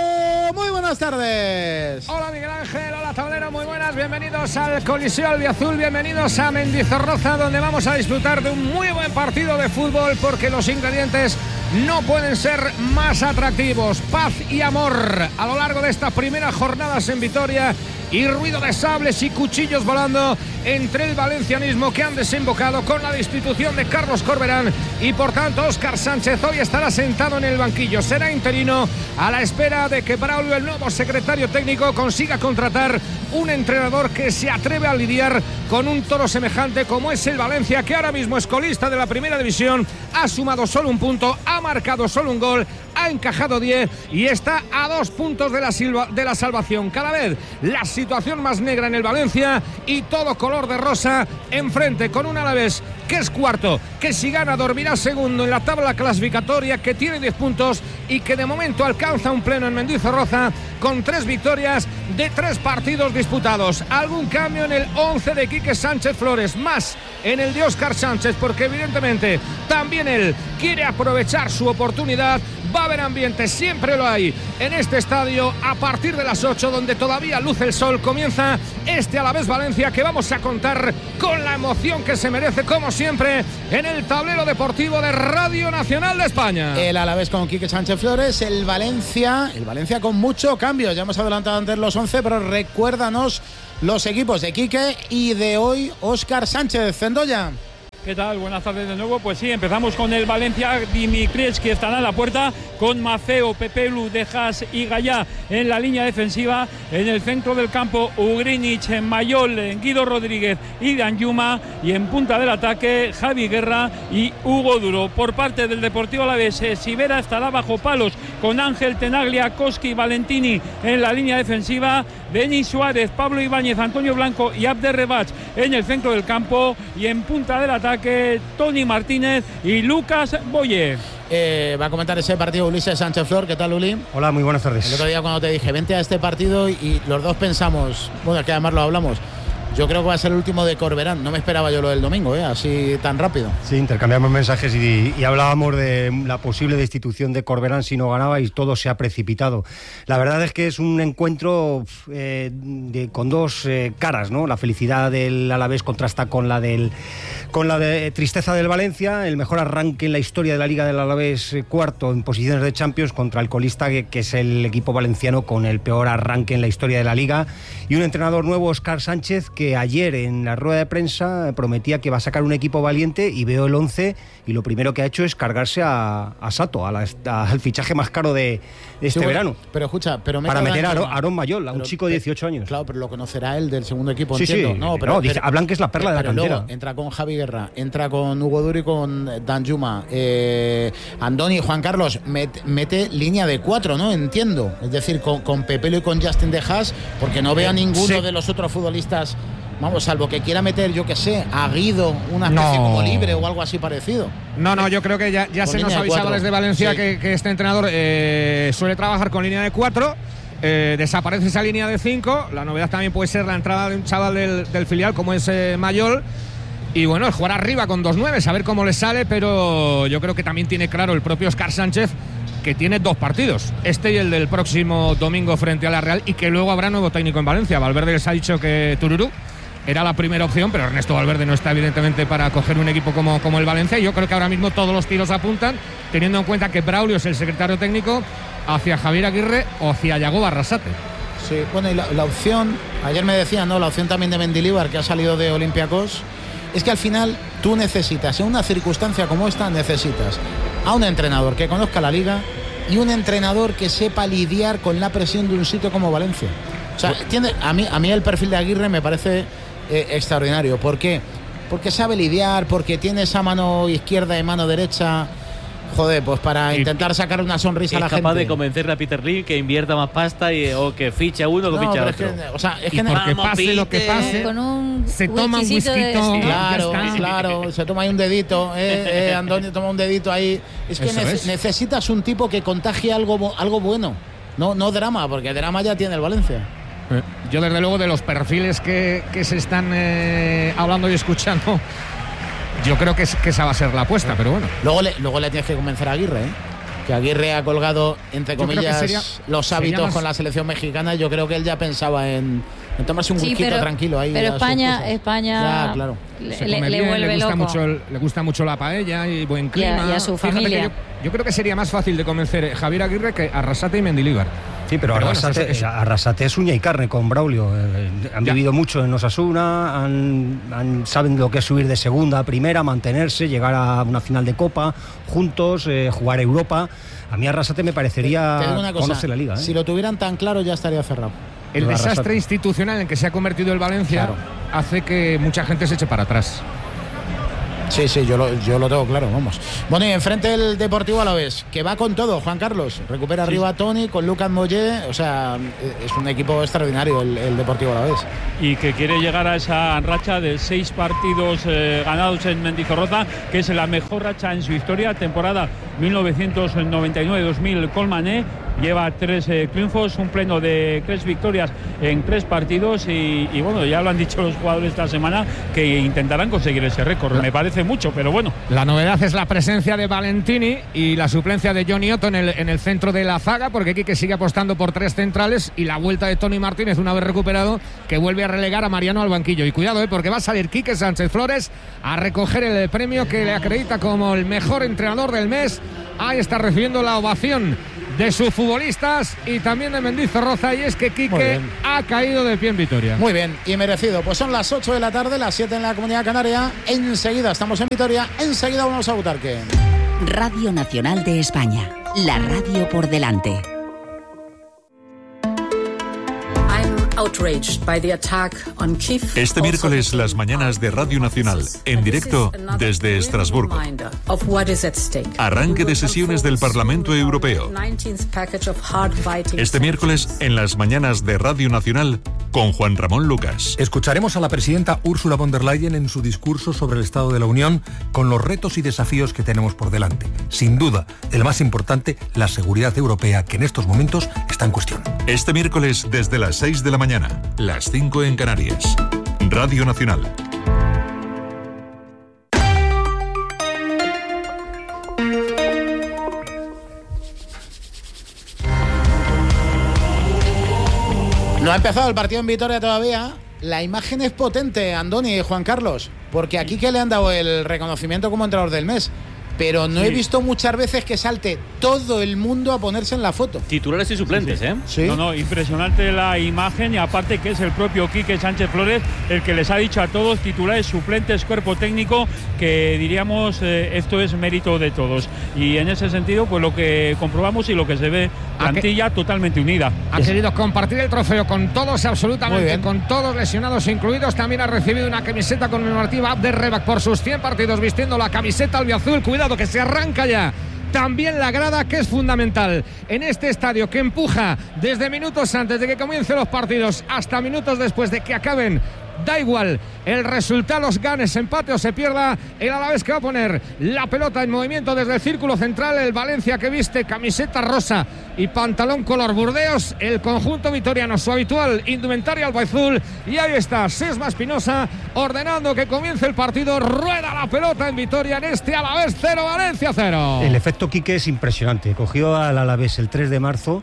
[SPEAKER 2] Tablero, muy buenas tardes.
[SPEAKER 10] Hola Miguel Ángel, hola Tablero, muy buenas. Bienvenidos al Coliseo Albiazul, bienvenidos a Mendizorroza, donde vamos a disfrutar de un muy buen partido de fútbol porque los ingredientes no pueden ser más atractivos. Paz y amor a lo largo de estas primeras jornadas en Vitoria y ruido de sables y cuchillos volando entre el valencianismo que han desembocado con la destitución de Carlos Corberán y por tanto Óscar Sánchez hoy estará sentado en el banquillo, será interino a la espera de que Braulio, el nuevo secretario técnico, consiga contratar un entrenador que se atreve a lidiar con un toro semejante como es el Valencia, que ahora mismo es colista de la primera división, ha sumado solo un punto, ha marcado solo un gol, ha encajado diez y está a dos puntos de la, silva, de la salvación. Cada vez la situación más negra en el Valencia y todo color de rosa enfrente con un Alavés que es cuarto, que si gana dormirá segundo en la tabla clasificatoria, que tiene diez puntos y que de momento alcanza un pleno en Mendizorroza con tres victorias de tres partidos disputados. Algún cambio en el once de Quique Sánchez Flores, más en el de Óscar Sánchez, porque evidentemente también él quiere aprovechar su oportunidad. Va a haber ambiente, siempre lo hay en este estadio a partir de las ocho, donde todavía luce el sol. Comienza este Alavés Valencia, que vamos a contar con la emoción que se merece, como siempre, en el tablero deportivo de Radio Nacional de España.
[SPEAKER 2] El Alavés con Quique Sánchez Flores, el Valencia, el Valencia con mucho cambio. Ya hemos adelantado antes los once, pero recuérdanos los equipos de Quique y de hoy Óscar Sánchez. Zendoya.
[SPEAKER 7] ¿Qué tal? Buenas tardes de nuevo. Pues sí, empezamos con el Valencia. Dimitrievski que estará en la puerta, con Maceo, Pepelu, Dejas y Gallá en la línea defensiva. En el centro del campo, Ugrinic, Mayol, Guido Rodríguez y Danjuma. Y en punta del ataque, Javi Guerra y Hugo Duro. Por parte del Deportivo Alavés, Sivera estará bajo palos con Ángel Tenaglia, Koski, Valentini en la línea defensiva. Denis Suárez, Pablo Ibáñez, Antonio Blanco y Abder Rebach en el centro del campo. Y en punta del ataque, que Tony Martínez y Lucas Boye.
[SPEAKER 2] Eh, va a comentar ese partido Ulises Sánchez Flor. ¿Qué tal, Uli?
[SPEAKER 11] Hola, muy buenas tardes.
[SPEAKER 2] El otro día cuando te dije vente a este partido y los dos pensamos, bueno, que además lo hablamos, yo creo que va a ser el último de Corberán. No me esperaba yo lo del domingo, ¿eh? Así tan rápido.
[SPEAKER 11] Sí, intercambiamos mensajes y, y hablábamos de la posible destitución de Corberán si no ganaba, y todo se ha precipitado. La verdad es que es un encuentro eh, de, con dos eh, caras, ¿no? La felicidad del Alavés contrasta con la del con la de tristeza del Valencia. El mejor arranque en la historia de la Liga del Alavés, eh, cuarto en posiciones de Champions, contra el colista que, que es el equipo valenciano con el peor arranque en la historia de la Liga, y un entrenador nuevo, Óscar Sánchez, que ayer en la rueda de prensa prometía que va a sacar un equipo valiente, y veo el once y lo primero que ha hecho es cargarse a, a Sato, a la, a, al fichaje más caro de, de este
[SPEAKER 2] sí,
[SPEAKER 11] verano.
[SPEAKER 2] Pero escucha, pero
[SPEAKER 11] para meter a
[SPEAKER 2] Aaron,
[SPEAKER 11] Aaron Mayol, a un chico de dieciocho años.
[SPEAKER 2] Claro, pero lo conocerá él del segundo equipo,
[SPEAKER 11] sí,
[SPEAKER 2] entiendo.
[SPEAKER 11] Sí,
[SPEAKER 2] no, pero,
[SPEAKER 11] no, dice,
[SPEAKER 2] pero,
[SPEAKER 11] hablan que es la perla
[SPEAKER 2] pero
[SPEAKER 11] de la cantera.
[SPEAKER 2] Luego entra con Javi Guerra, entra con Hugo Duro y con Danjuma. Eh, Andoni y Juan Carlos met, mete línea de cuatro, ¿no? Entiendo. Es decir, con, con Pepelo y con Justin Dejas, porque no veo a ninguno sí. de los otros futbolistas. Vamos, salvo que quiera meter, yo que sé, a Guido, una especie no. como libre o algo así parecido.
[SPEAKER 10] No, no, yo creo que ya, ya se nos ha avisado desde Valencia sí. que, que este entrenador eh, suele trabajar con línea de cuatro. Eh, desaparece esa línea de cinco. La novedad también puede ser la entrada de un chaval del, del filial como es eh, Mayol. Y bueno, el jugar arriba con dos nueve, a ver cómo le sale, pero yo creo que también tiene claro el propio Óscar Sánchez que tiene dos partidos, este y el del próximo domingo frente a la Real, y que luego habrá nuevo técnico en Valencia. Valverde les ha dicho que Tururú era la primera opción, pero Ernesto Valverde no está evidentemente para coger un equipo como, como el Valencia, y yo creo que ahora mismo todos los tiros apuntan, teniendo en cuenta que Braulio es el secretario técnico, hacia Javier Aguirre o hacia Yago Barrasate.
[SPEAKER 2] Sí, bueno, y la, la opción, ayer me decían, ¿no? La opción también de Mendilibar, que ha salido de Olympiacos, es que al final tú necesitas, en una circunstancia como esta, necesitas a un entrenador que conozca la liga y un entrenador que sepa lidiar con la presión de un sitio como Valencia. O sea, ¿entiendes? A mí, a mí el perfil de Aguirre me parece eh, extraordinario. ¿Por qué? Porque sabe lidiar, porque tiene esa mano izquierda y mano derecha. Joder, pues para y, intentar sacar una sonrisa a la gente.
[SPEAKER 3] Es capaz de convencerle a Peter Lee que invierta más pasta y, o que fiche a uno o que
[SPEAKER 2] no,
[SPEAKER 3] fiche a
[SPEAKER 2] otro.
[SPEAKER 3] otro.
[SPEAKER 2] Es que, o sea, es
[SPEAKER 10] y
[SPEAKER 2] que
[SPEAKER 10] porque
[SPEAKER 2] no,
[SPEAKER 10] pase
[SPEAKER 3] Peter,
[SPEAKER 10] lo que pase,
[SPEAKER 4] con un
[SPEAKER 10] se toma un whisky.
[SPEAKER 4] De...
[SPEAKER 2] Claro, claro, se toma ahí un dedito. Eh, eh, Antonio toma un dedito ahí. Es que ne es. necesitas un tipo que contagie algo, algo bueno. No, no drama, porque drama ya tiene el Valencia.
[SPEAKER 10] Yo desde luego de los perfiles que, que se están eh, hablando y escuchando, yo creo que, es, que esa va a ser la apuesta, pero bueno.
[SPEAKER 2] Luego le, luego le tienes que convencer a Aguirre, ¿eh? que Aguirre ha colgado, entre
[SPEAKER 10] Yo creo que
[SPEAKER 2] comillas,
[SPEAKER 10] sería-
[SPEAKER 2] los hábitos
[SPEAKER 10] más-
[SPEAKER 2] con la selección mexicana. Yo creo que él ya pensaba en, en tomarse un
[SPEAKER 4] Sí,
[SPEAKER 2] whisky
[SPEAKER 4] pero-
[SPEAKER 2] tranquilo ahí.
[SPEAKER 4] pero
[SPEAKER 2] a sus
[SPEAKER 4] España-
[SPEAKER 2] cosas.
[SPEAKER 4] España
[SPEAKER 2] Ya, claro.
[SPEAKER 4] le,
[SPEAKER 10] Se
[SPEAKER 4] le-
[SPEAKER 10] come
[SPEAKER 4] le
[SPEAKER 10] bien,
[SPEAKER 4] vuelve
[SPEAKER 10] le gusta
[SPEAKER 4] loco.
[SPEAKER 10] mucho el- le gusta mucho la paella y buen clima.
[SPEAKER 4] y a su
[SPEAKER 10] Fíjate que
[SPEAKER 4] familia.
[SPEAKER 10] yo, yo creo que sería más fácil de convencer Javier Aguirre que Arrasate y Mendilibar.
[SPEAKER 11] Sí, pero,
[SPEAKER 10] Pero bueno,
[SPEAKER 11] Arrasate,
[SPEAKER 10] eso- eso-
[SPEAKER 11] Arrasate es uña y carne con Braulio. Eh, han
[SPEAKER 10] Ya.
[SPEAKER 11] vivido mucho en Osasuna, han, han- saben lo que es subir de segunda a primera, mantenerse, llegar a una final de Copa juntos, eh, jugar Europa. A mí Arrasate me parecería
[SPEAKER 2] Te digo una cosa,
[SPEAKER 11] conoce la liga. ¿eh?
[SPEAKER 2] si lo tuvieran tan claro ya estaría cerrado.
[SPEAKER 10] El
[SPEAKER 2] Lo de
[SPEAKER 10] desastre
[SPEAKER 2] Arrasate.
[SPEAKER 10] institucional en que se ha convertido el Valencia
[SPEAKER 2] Claro.
[SPEAKER 10] hace que mucha gente se eche para atrás.
[SPEAKER 2] Sí, sí, yo lo, yo lo tengo claro, vamos. Bueno, y enfrente el Deportivo Alavés, que va con todo, Juan Carlos. Recupera
[SPEAKER 7] Sí.
[SPEAKER 2] arriba a Toni con Lucas Mollé. O sea, es un equipo extraordinario el, el Deportivo Alavés.
[SPEAKER 7] Y que quiere llegar a esa racha de seis partidos eh, ganados en Mendizorroza, que es la mejor racha en su historia, temporada mil novecientos noventa y nueve dos mil Colmané. Lleva tres eh, triunfos, un pleno de tres victorias en tres partidos y, y bueno, ya lo han dicho los jugadores esta semana que intentarán conseguir ese récord. Me parece mucho, pero bueno.
[SPEAKER 10] La novedad es la presencia de Valentini y la suplencia de Johnny Otto en el, en el centro de la zaga, porque Quique sigue apostando por tres centrales y la vuelta de Tony Martínez, una vez recuperado, que vuelve a relegar a Mariano al banquillo. Y cuidado, eh, porque va a salir Quique Sánchez Flores a recoger el premio que le acredita como el mejor entrenador del mes. Ahí está recibiendo la ovación de sus futbolistas y también de Mendizorroza, y es que
[SPEAKER 2] Muy
[SPEAKER 10] Quique
[SPEAKER 2] bien.
[SPEAKER 10] ha caído de pie en Vitoria.
[SPEAKER 2] Muy bien, y merecido. Pues son las ocho de la tarde, las siete en la Comunidad Canaria. Enseguida estamos en Vitoria, enseguida vamos a Butarque.
[SPEAKER 12] Radio Nacional de España, la radio por delante.
[SPEAKER 13] Este miércoles las mañanas de Radio Nacional, en directo desde Estrasburgo. Arranque de sesiones del Parlamento Europeo. Este miércoles en las mañanas de Radio Nacional con Juan Ramón Lucas.
[SPEAKER 14] Escucharemos a la presidenta Ursula von der Leyen en su discurso sobre el Estado de la Unión con los retos y desafíos que tenemos por delante. Sin duda, el más importante, la seguridad europea, que en estos momentos está en cuestión.
[SPEAKER 13] Este miércoles desde las seis de la mañana, las cinco en Canarias. Radio Nacional.
[SPEAKER 2] No ha empezado el partido en Vitoria todavía. La imagen es potente, Andoni y Juan Carlos, porque aquí que le han dado el reconocimiento como entrenador del mes. Pero no
[SPEAKER 7] Sí.
[SPEAKER 2] he visto muchas veces que salte todo el mundo a ponerse en la foto.
[SPEAKER 3] Titulares y suplentes, ¿eh?
[SPEAKER 2] Sí.
[SPEAKER 7] No, no, impresionante la imagen y aparte que es el propio Quique Sánchez Flores el que les ha dicho a todos, titulares, suplentes, cuerpo técnico, que diríamos eh, esto es mérito de todos. Y en ese sentido, pues lo que comprobamos y lo que se ve, plantilla totalmente unida.
[SPEAKER 10] Ha querido compartir el trofeo con todos,
[SPEAKER 7] Muy
[SPEAKER 10] absolutamente,
[SPEAKER 7] bien.
[SPEAKER 10] con todos lesionados incluidos. También ha recibido una camiseta conmemorativa de Rebac por sus cien partidos vistiendo la camiseta albiazul. Cuidado que se arranca ya. También la grada, que es fundamental en este estadio, que empuja desde minutos antes de que comiencen los partidos hasta minutos después de que acaben. Da igual el resultado, los ganes, empate o se pierda, el Alavés que va a poner la pelota en movimiento desde el círculo central, el Valencia que viste camiseta rosa y pantalón color burdeos, el conjunto vitoriano su habitual indumentaria albiazul, y ahí está Sesma Espinosa ordenando que comience el partido. Rueda la pelota en Vitoria en este Alavés cero, Valencia cero.
[SPEAKER 11] El efecto Quique es impresionante. Cogió al Alavés el tres de marzo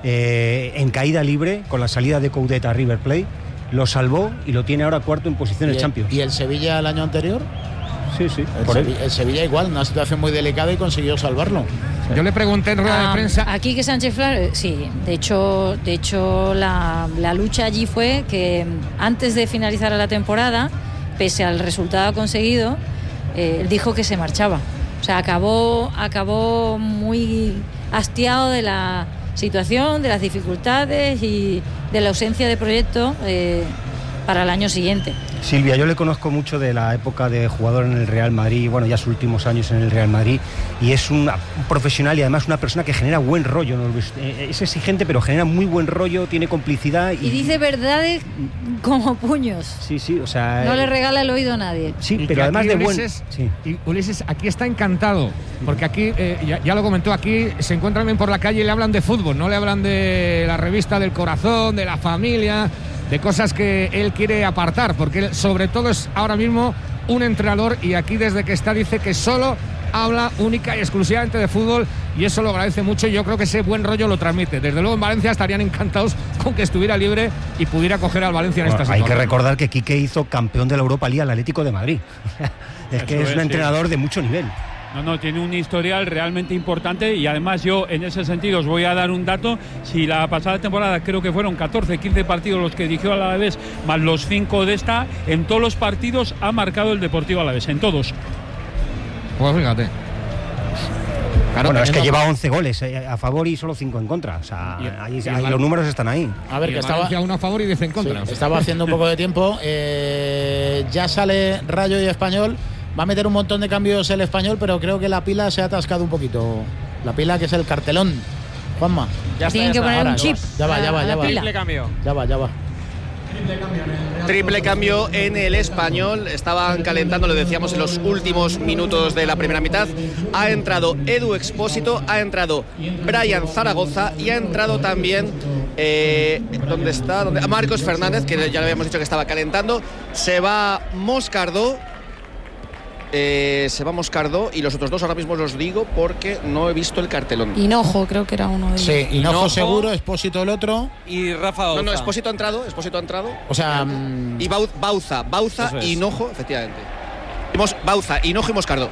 [SPEAKER 11] eh, en caída libre con la salida de Coudet a River Plate. Lo salvó y lo tiene ahora cuarto en posición de
[SPEAKER 2] ¿Y el,
[SPEAKER 11] Champions.
[SPEAKER 2] ¿Y el Sevilla el año anterior?
[SPEAKER 11] Sí, sí.
[SPEAKER 2] El,
[SPEAKER 11] por él.
[SPEAKER 2] Sevilla, el Sevilla igual, una situación muy delicada y consiguió salvarlo.
[SPEAKER 10] Yo le pregunté en rueda
[SPEAKER 4] Ah,
[SPEAKER 10] de prensa.
[SPEAKER 4] Aquí que Sánchez Flores, sí, de hecho, de hecho la, la lucha allí fue que antes de finalizar la temporada, pese al resultado conseguido, eh, él dijo que se marchaba. O sea, acabó, acabó muy hastiado de la situación, de las dificultades y de la ausencia de proyecto eh, para el año siguiente.
[SPEAKER 11] Silvia, yo le conozco mucho de la época de jugador en el Real Madrid, bueno, ya sus últimos años en el Real Madrid, y es un, un profesional y además una persona que genera buen rollo, ¿no? Es exigente, pero genera muy buen rollo, tiene complicidad y,
[SPEAKER 4] Y dice verdades como puños.
[SPEAKER 11] sí, sí, o sea,
[SPEAKER 4] No le regala el oído a nadie.
[SPEAKER 11] sí,
[SPEAKER 10] Y
[SPEAKER 11] pero
[SPEAKER 10] que
[SPEAKER 11] además
[SPEAKER 10] aquí
[SPEAKER 11] de buen,
[SPEAKER 10] Ulises,
[SPEAKER 11] sí.
[SPEAKER 10] y Ulises aquí está encantado, porque aquí, eh, ya, ya lo comentó, aquí se encuentran bien por la calle y le hablan de fútbol, no le hablan de la revista del corazón, de la familia, de cosas que él quiere apartar, porque él sobre todo es ahora mismo un entrenador, y aquí desde que está dice que solo habla única y exclusivamente de fútbol y eso lo agradece mucho y yo creo que ese buen rollo lo transmite. Desde luego en Valencia estarían encantados con que estuviera libre y pudiera coger al Valencia en
[SPEAKER 11] bueno,
[SPEAKER 10] esta
[SPEAKER 11] hay
[SPEAKER 10] situación.
[SPEAKER 11] que recordar que Quique hizo campeón de la Europa League al Atlético de Madrid. Es
[SPEAKER 7] Eso
[SPEAKER 11] que es,
[SPEAKER 7] es,
[SPEAKER 11] un
[SPEAKER 7] sí.
[SPEAKER 11] entrenador de mucho nivel.
[SPEAKER 7] No, no, tiene un historial realmente importante y además yo en ese sentido os voy a dar un dato. Si la pasada temporada creo que fueron catorce, quince partidos los que dirigió al Alavés, más los cinco de esta, en todos los partidos ha marcado el Deportivo Alavés, en todos.
[SPEAKER 10] Pues fíjate.
[SPEAKER 11] Claro, bueno, es que lleva once goles eh, a favor y solo cinco en contra. O sea,
[SPEAKER 2] Y-
[SPEAKER 11] ahí,
[SPEAKER 2] y
[SPEAKER 11] ahí
[SPEAKER 2] el-
[SPEAKER 11] los números están ahí.
[SPEAKER 2] A ver,
[SPEAKER 10] Y
[SPEAKER 2] que
[SPEAKER 10] el
[SPEAKER 2] estaba,
[SPEAKER 10] Valencia uno a favor y diez en contra.
[SPEAKER 2] sí, estaba haciendo un poco de tiempo. Eh, ya sale Rayo y Español. Va a meter un montón de cambios el Español, pero creo que la pila se ha atascado un poquito. La pila que es el cartelón. Juanma.
[SPEAKER 4] Ya Tienen está, ya que está. poner
[SPEAKER 2] Ahora,
[SPEAKER 4] un chip
[SPEAKER 2] Ya va, ya va,
[SPEAKER 4] a
[SPEAKER 2] ya
[SPEAKER 4] la
[SPEAKER 2] va.
[SPEAKER 4] pila.
[SPEAKER 5] Triple cambio.
[SPEAKER 2] Ya va, ya va.
[SPEAKER 1] Triple cambio en el Español. Estaban calentando, lo decíamos, en los últimos minutos de la primera mitad. Ha entrado Edu Expósito, ha entrado Brian Zaragoza y ha entrado también eh, ¿dónde está? ¿Dónde? Marcos Fernández, que ya le habíamos dicho que estaba calentando. Se va Moscardó. Eh, se va Moscardó y los otros dos ahora mismo los digo porque no he visto el cartelón.
[SPEAKER 6] Hinojo, creo que era uno de ellos.
[SPEAKER 2] Sí, Hinojo
[SPEAKER 5] Hinojo.
[SPEAKER 2] seguro, Expósito el otro.
[SPEAKER 5] Y Rafa
[SPEAKER 1] No,
[SPEAKER 5] Bauza.
[SPEAKER 1] no, Expósito ha entrado, Expósito ha entrado.
[SPEAKER 2] O sea, mm,
[SPEAKER 1] Y Bau- Bauza, Bauza,
[SPEAKER 5] Eso es.
[SPEAKER 1] Hinojo, efectivamente. Mos- Bauza, Hinojo y Moscardó.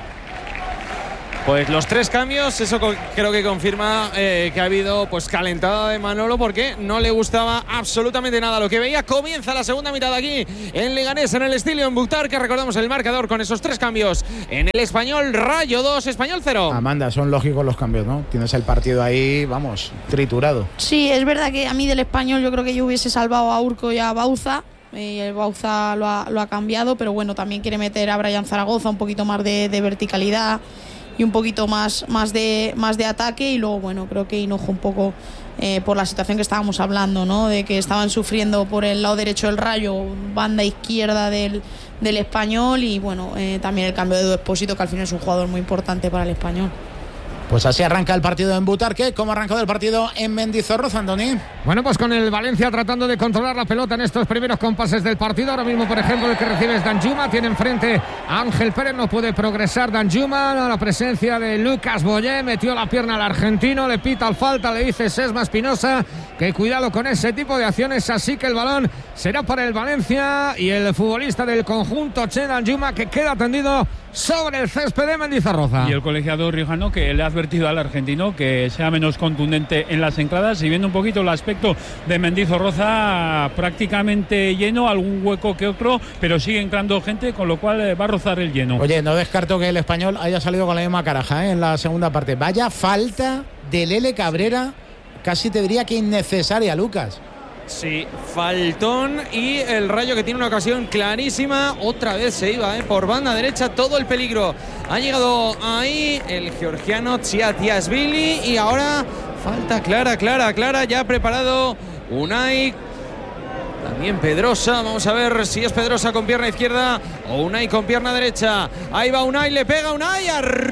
[SPEAKER 5] Pues los tres cambios, eso co- creo que confirma eh, que ha habido pues calentada de Manolo porque no le gustaba absolutamente nada lo que veía. Comienza la segunda mitad aquí en Leganés, en el estilo en Butar, que recordamos el marcador con esos tres cambios. En el Español, Rayo dos, Español cero.
[SPEAKER 2] Amanda, son lógicos los cambios, ¿no? Tienes el partido ahí, vamos, triturado.
[SPEAKER 6] Sí, es verdad que a mí del Español yo creo que yo hubiese salvado a Urco y a Bauza. Y el Bauza lo ha, lo ha cambiado, pero bueno, también quiere meter a Brian Zaragoza un poquito más de, de verticalidad y un poquito más, más, de, más de ataque. Y luego, bueno, creo que Hinojo un poco eh, por la situación que estábamos hablando, ¿no? De que estaban sufriendo por el lado derecho del Rayo, banda izquierda del, del Español. Y bueno, eh, también el cambio de Edu Expósito, que al final es un jugador muy importante para el Español.
[SPEAKER 2] Pues así arranca el partido en Butarque. ¿Cómo ha arrancado el partido en Mendizorroza, Andoni?
[SPEAKER 10] Bueno, pues con el Valencia tratando de controlar la pelota en estos primeros compases del partido. Ahora mismo, por ejemplo, el que recibe es Danjuma. Tiene enfrente a Ángel Pérez. No puede progresar Danjuma. La presencia de Lucas Boyé. Metió la pierna al argentino. Le pita al falta. Le dice Sesma Espinosa que cuidado con ese tipo de acciones. Así que el balón será para el Valencia. Y el futbolista del conjunto Che Danjuma, que queda tendido sobre el césped de Mendizorroza.
[SPEAKER 7] Y el colegiado riojano que le ha advertido al argentino que sea menos contundente en las entradas. Y viendo un poquito el aspecto de Mendizorroza, prácticamente lleno, algún hueco que otro, pero sigue entrando gente, con lo cual eh, va a rozar el lleno.
[SPEAKER 2] Oye, no descarto que el Español haya salido con la misma caraja, ¿eh? En la segunda parte. Vaya falta de Lele Cabrera, casi te diría que innecesaria, Lucas.
[SPEAKER 5] Sí, faltón y el Rayo que tiene una ocasión clarísima. Otra vez se iba eh, por banda derecha, todo el peligro. Ha llegado ahí el georgiano Tsiatiashvili y ahora falta clara, clara, clara. Ya ha preparado Unai. También Pedrosa, vamos a ver si es Pedrosa con pierna izquierda o Unai con pierna derecha. Ahí va Unai, le pega Unai,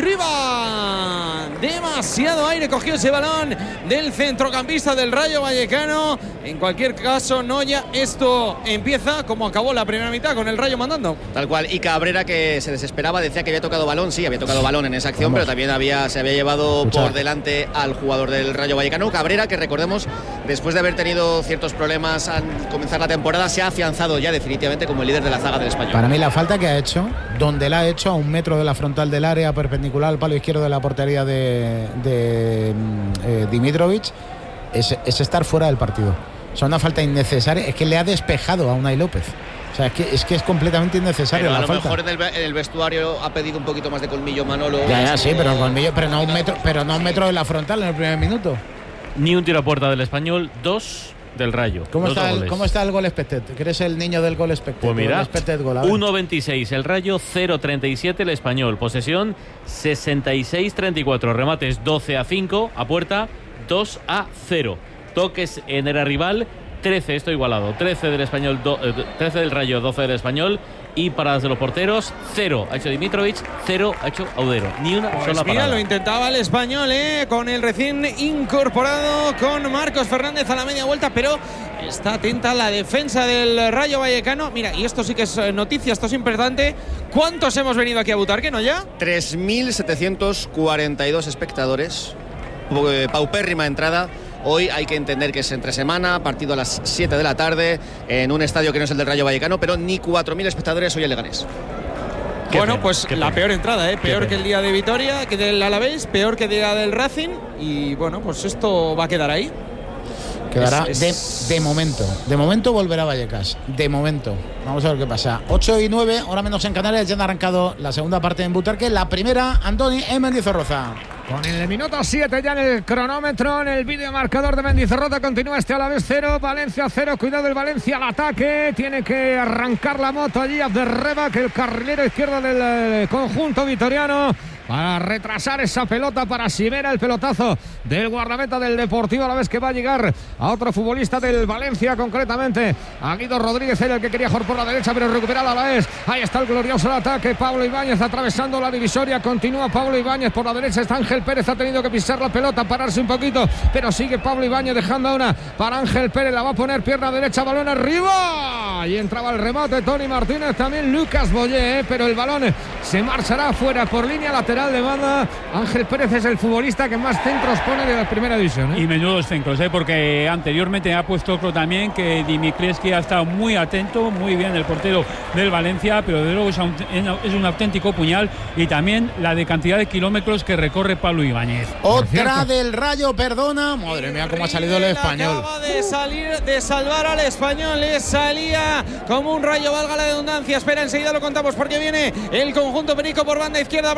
[SPEAKER 5] arriba. Demasiado aire cogió ese balón del centrocampista del Rayo Vallecano. En cualquier caso, Noya, esto empieza como acabó la primera mitad, con el Rayo mandando.
[SPEAKER 1] Tal cual, y Cabrera, que se desesperaba, decía que había tocado balón, sí, había tocado balón en esa acción,
[SPEAKER 2] Vamos.
[SPEAKER 1] pero también había, se había llevado
[SPEAKER 2] Escucha.
[SPEAKER 1] por delante al jugador del Rayo Vallecano. Cabrera, que recordemos, después de haber tenido ciertos problemas al comenzar la temporada, se ha afianzado ya definitivamente como el líder de la zaga del Español.
[SPEAKER 2] Para mí la falta que ha hecho, donde la ha hecho a un metro de la frontal del área, perpendicular al palo izquierdo de la portería de, de eh, Dimitrovic, es, es estar fuera del partido. O sea, una falta innecesaria, es que le ha despejado a Unai López. O sea, es que es, que es completamente innecesaria
[SPEAKER 1] Pero a
[SPEAKER 2] la
[SPEAKER 1] lo
[SPEAKER 2] falta.
[SPEAKER 1] mejor en el, en el vestuario ha pedido un poquito más de colmillo Manolo.
[SPEAKER 2] Ya, ya, sí, pero el colmillo, pero no a un metro, pero no a un metro de la frontal en el primer minuto.
[SPEAKER 3] Ni un tiro a puerta del Español, dos del Rayo.
[SPEAKER 2] ¿Cómo
[SPEAKER 3] Dos
[SPEAKER 2] está, el,
[SPEAKER 3] goles.
[SPEAKER 2] ¿Cómo está el gol expected? Que eres el niño del gol expected.
[SPEAKER 3] Pues mira,
[SPEAKER 2] el expected goal, a ver.
[SPEAKER 3] uno veintiséis el Rayo, cero treinta y siete el Español. Posesión sesenta y seis treinta y cuatro. Remates doce a cinco, a puerta dos a cero. Toques en era rival trece, esto igualado. trece del Español, do, eh, trece del Rayo, doce del Español. Y paradas de los porteros, cero ha hecho Dimitrovic, cero ha hecho Audero. Ni una
[SPEAKER 5] pues
[SPEAKER 3] sola
[SPEAKER 5] mira,
[SPEAKER 3] parada.
[SPEAKER 5] Lo intentaba el español, ¿eh? Con el recién incorporado, con Marcos Fernández a la media vuelta, pero está atenta la defensa del Rayo Vallecano. Mira, y esto sí que es noticia, esto es importante. ¿Cuántos hemos venido aquí a Butarque, no ya?
[SPEAKER 1] tres mil setecientos cuarenta y dos espectadores. Paupérrima entrada. Hoy hay que entender que es entre semana, partido a las siete de la tarde, en un estadio que no es el del Rayo Vallecano, pero ni cuatro mil espectadores hoy en Leganés.
[SPEAKER 5] Qué bueno, pena, pues la pena. Peor entrada, ¿eh? Peor que el día de Vitoria, que del Alavés, peor que el día del Racing. Y bueno, pues esto va a quedar ahí.
[SPEAKER 2] Quedará
[SPEAKER 5] es, es...
[SPEAKER 2] De, de momento. De momento volverá Vallecas. De momento. Vamos a ver qué pasa. ocho y nueve, ahora menos en Canarias. Ya han arrancado la segunda parte en Butarque. La primera, Andoni en Mendizorroza.
[SPEAKER 10] Con el minuto siete ya en el cronómetro, en el vídeo marcador de Mendizorroza, continúa este Alavés cero, Valencia cero. Cuidado el Valencia al ataque. Tiene que arrancar la moto allí Abderreba, que el carrilero izquierdo del conjunto vitoriano, para retrasar esa pelota para Simera, el pelotazo del guardameta del Deportivo Alavés, que va a llegar a otro futbolista del Valencia, concretamente a Guido Rodríguez, era el que quería jugar por la derecha, pero recupera la Alavés. Ahí está el glorioso el ataque, Pablo Ibáñez atravesando la divisoria, continúa Pablo Ibáñez por la derecha, está Ángel Pérez, ha tenido que pisar la pelota, pararse un poquito, pero sigue Pablo Ibáñez dejando una para Ángel Pérez, la va a poner pierna derecha, balón arriba, y entraba el remate Tony Martínez, también Lucas Boyé, ¿eh? Pero el balón se marchará fuera por línea lateral de banda. Ángel Pérez es el futbolista que más centros pone de la primera división, ¿eh?
[SPEAKER 7] Y menudos centros, ¿eh? Porque anteriormente ha puesto otro también, que Dimitrievski ha estado muy atento, muy bien el portero del Valencia, pero de luego es un, es un auténtico puñal, y también la de cantidad de kilómetros que recorre Pablo Ibáñez.
[SPEAKER 2] Otra del Rayo, perdona. Madre mía, cómo ha salido el español.
[SPEAKER 5] Acaba de salir, de salvar al español, le salía como un rayo, valga la redundancia. Espera, enseguida lo contamos porque viene el conjunto perico por banda izquierda.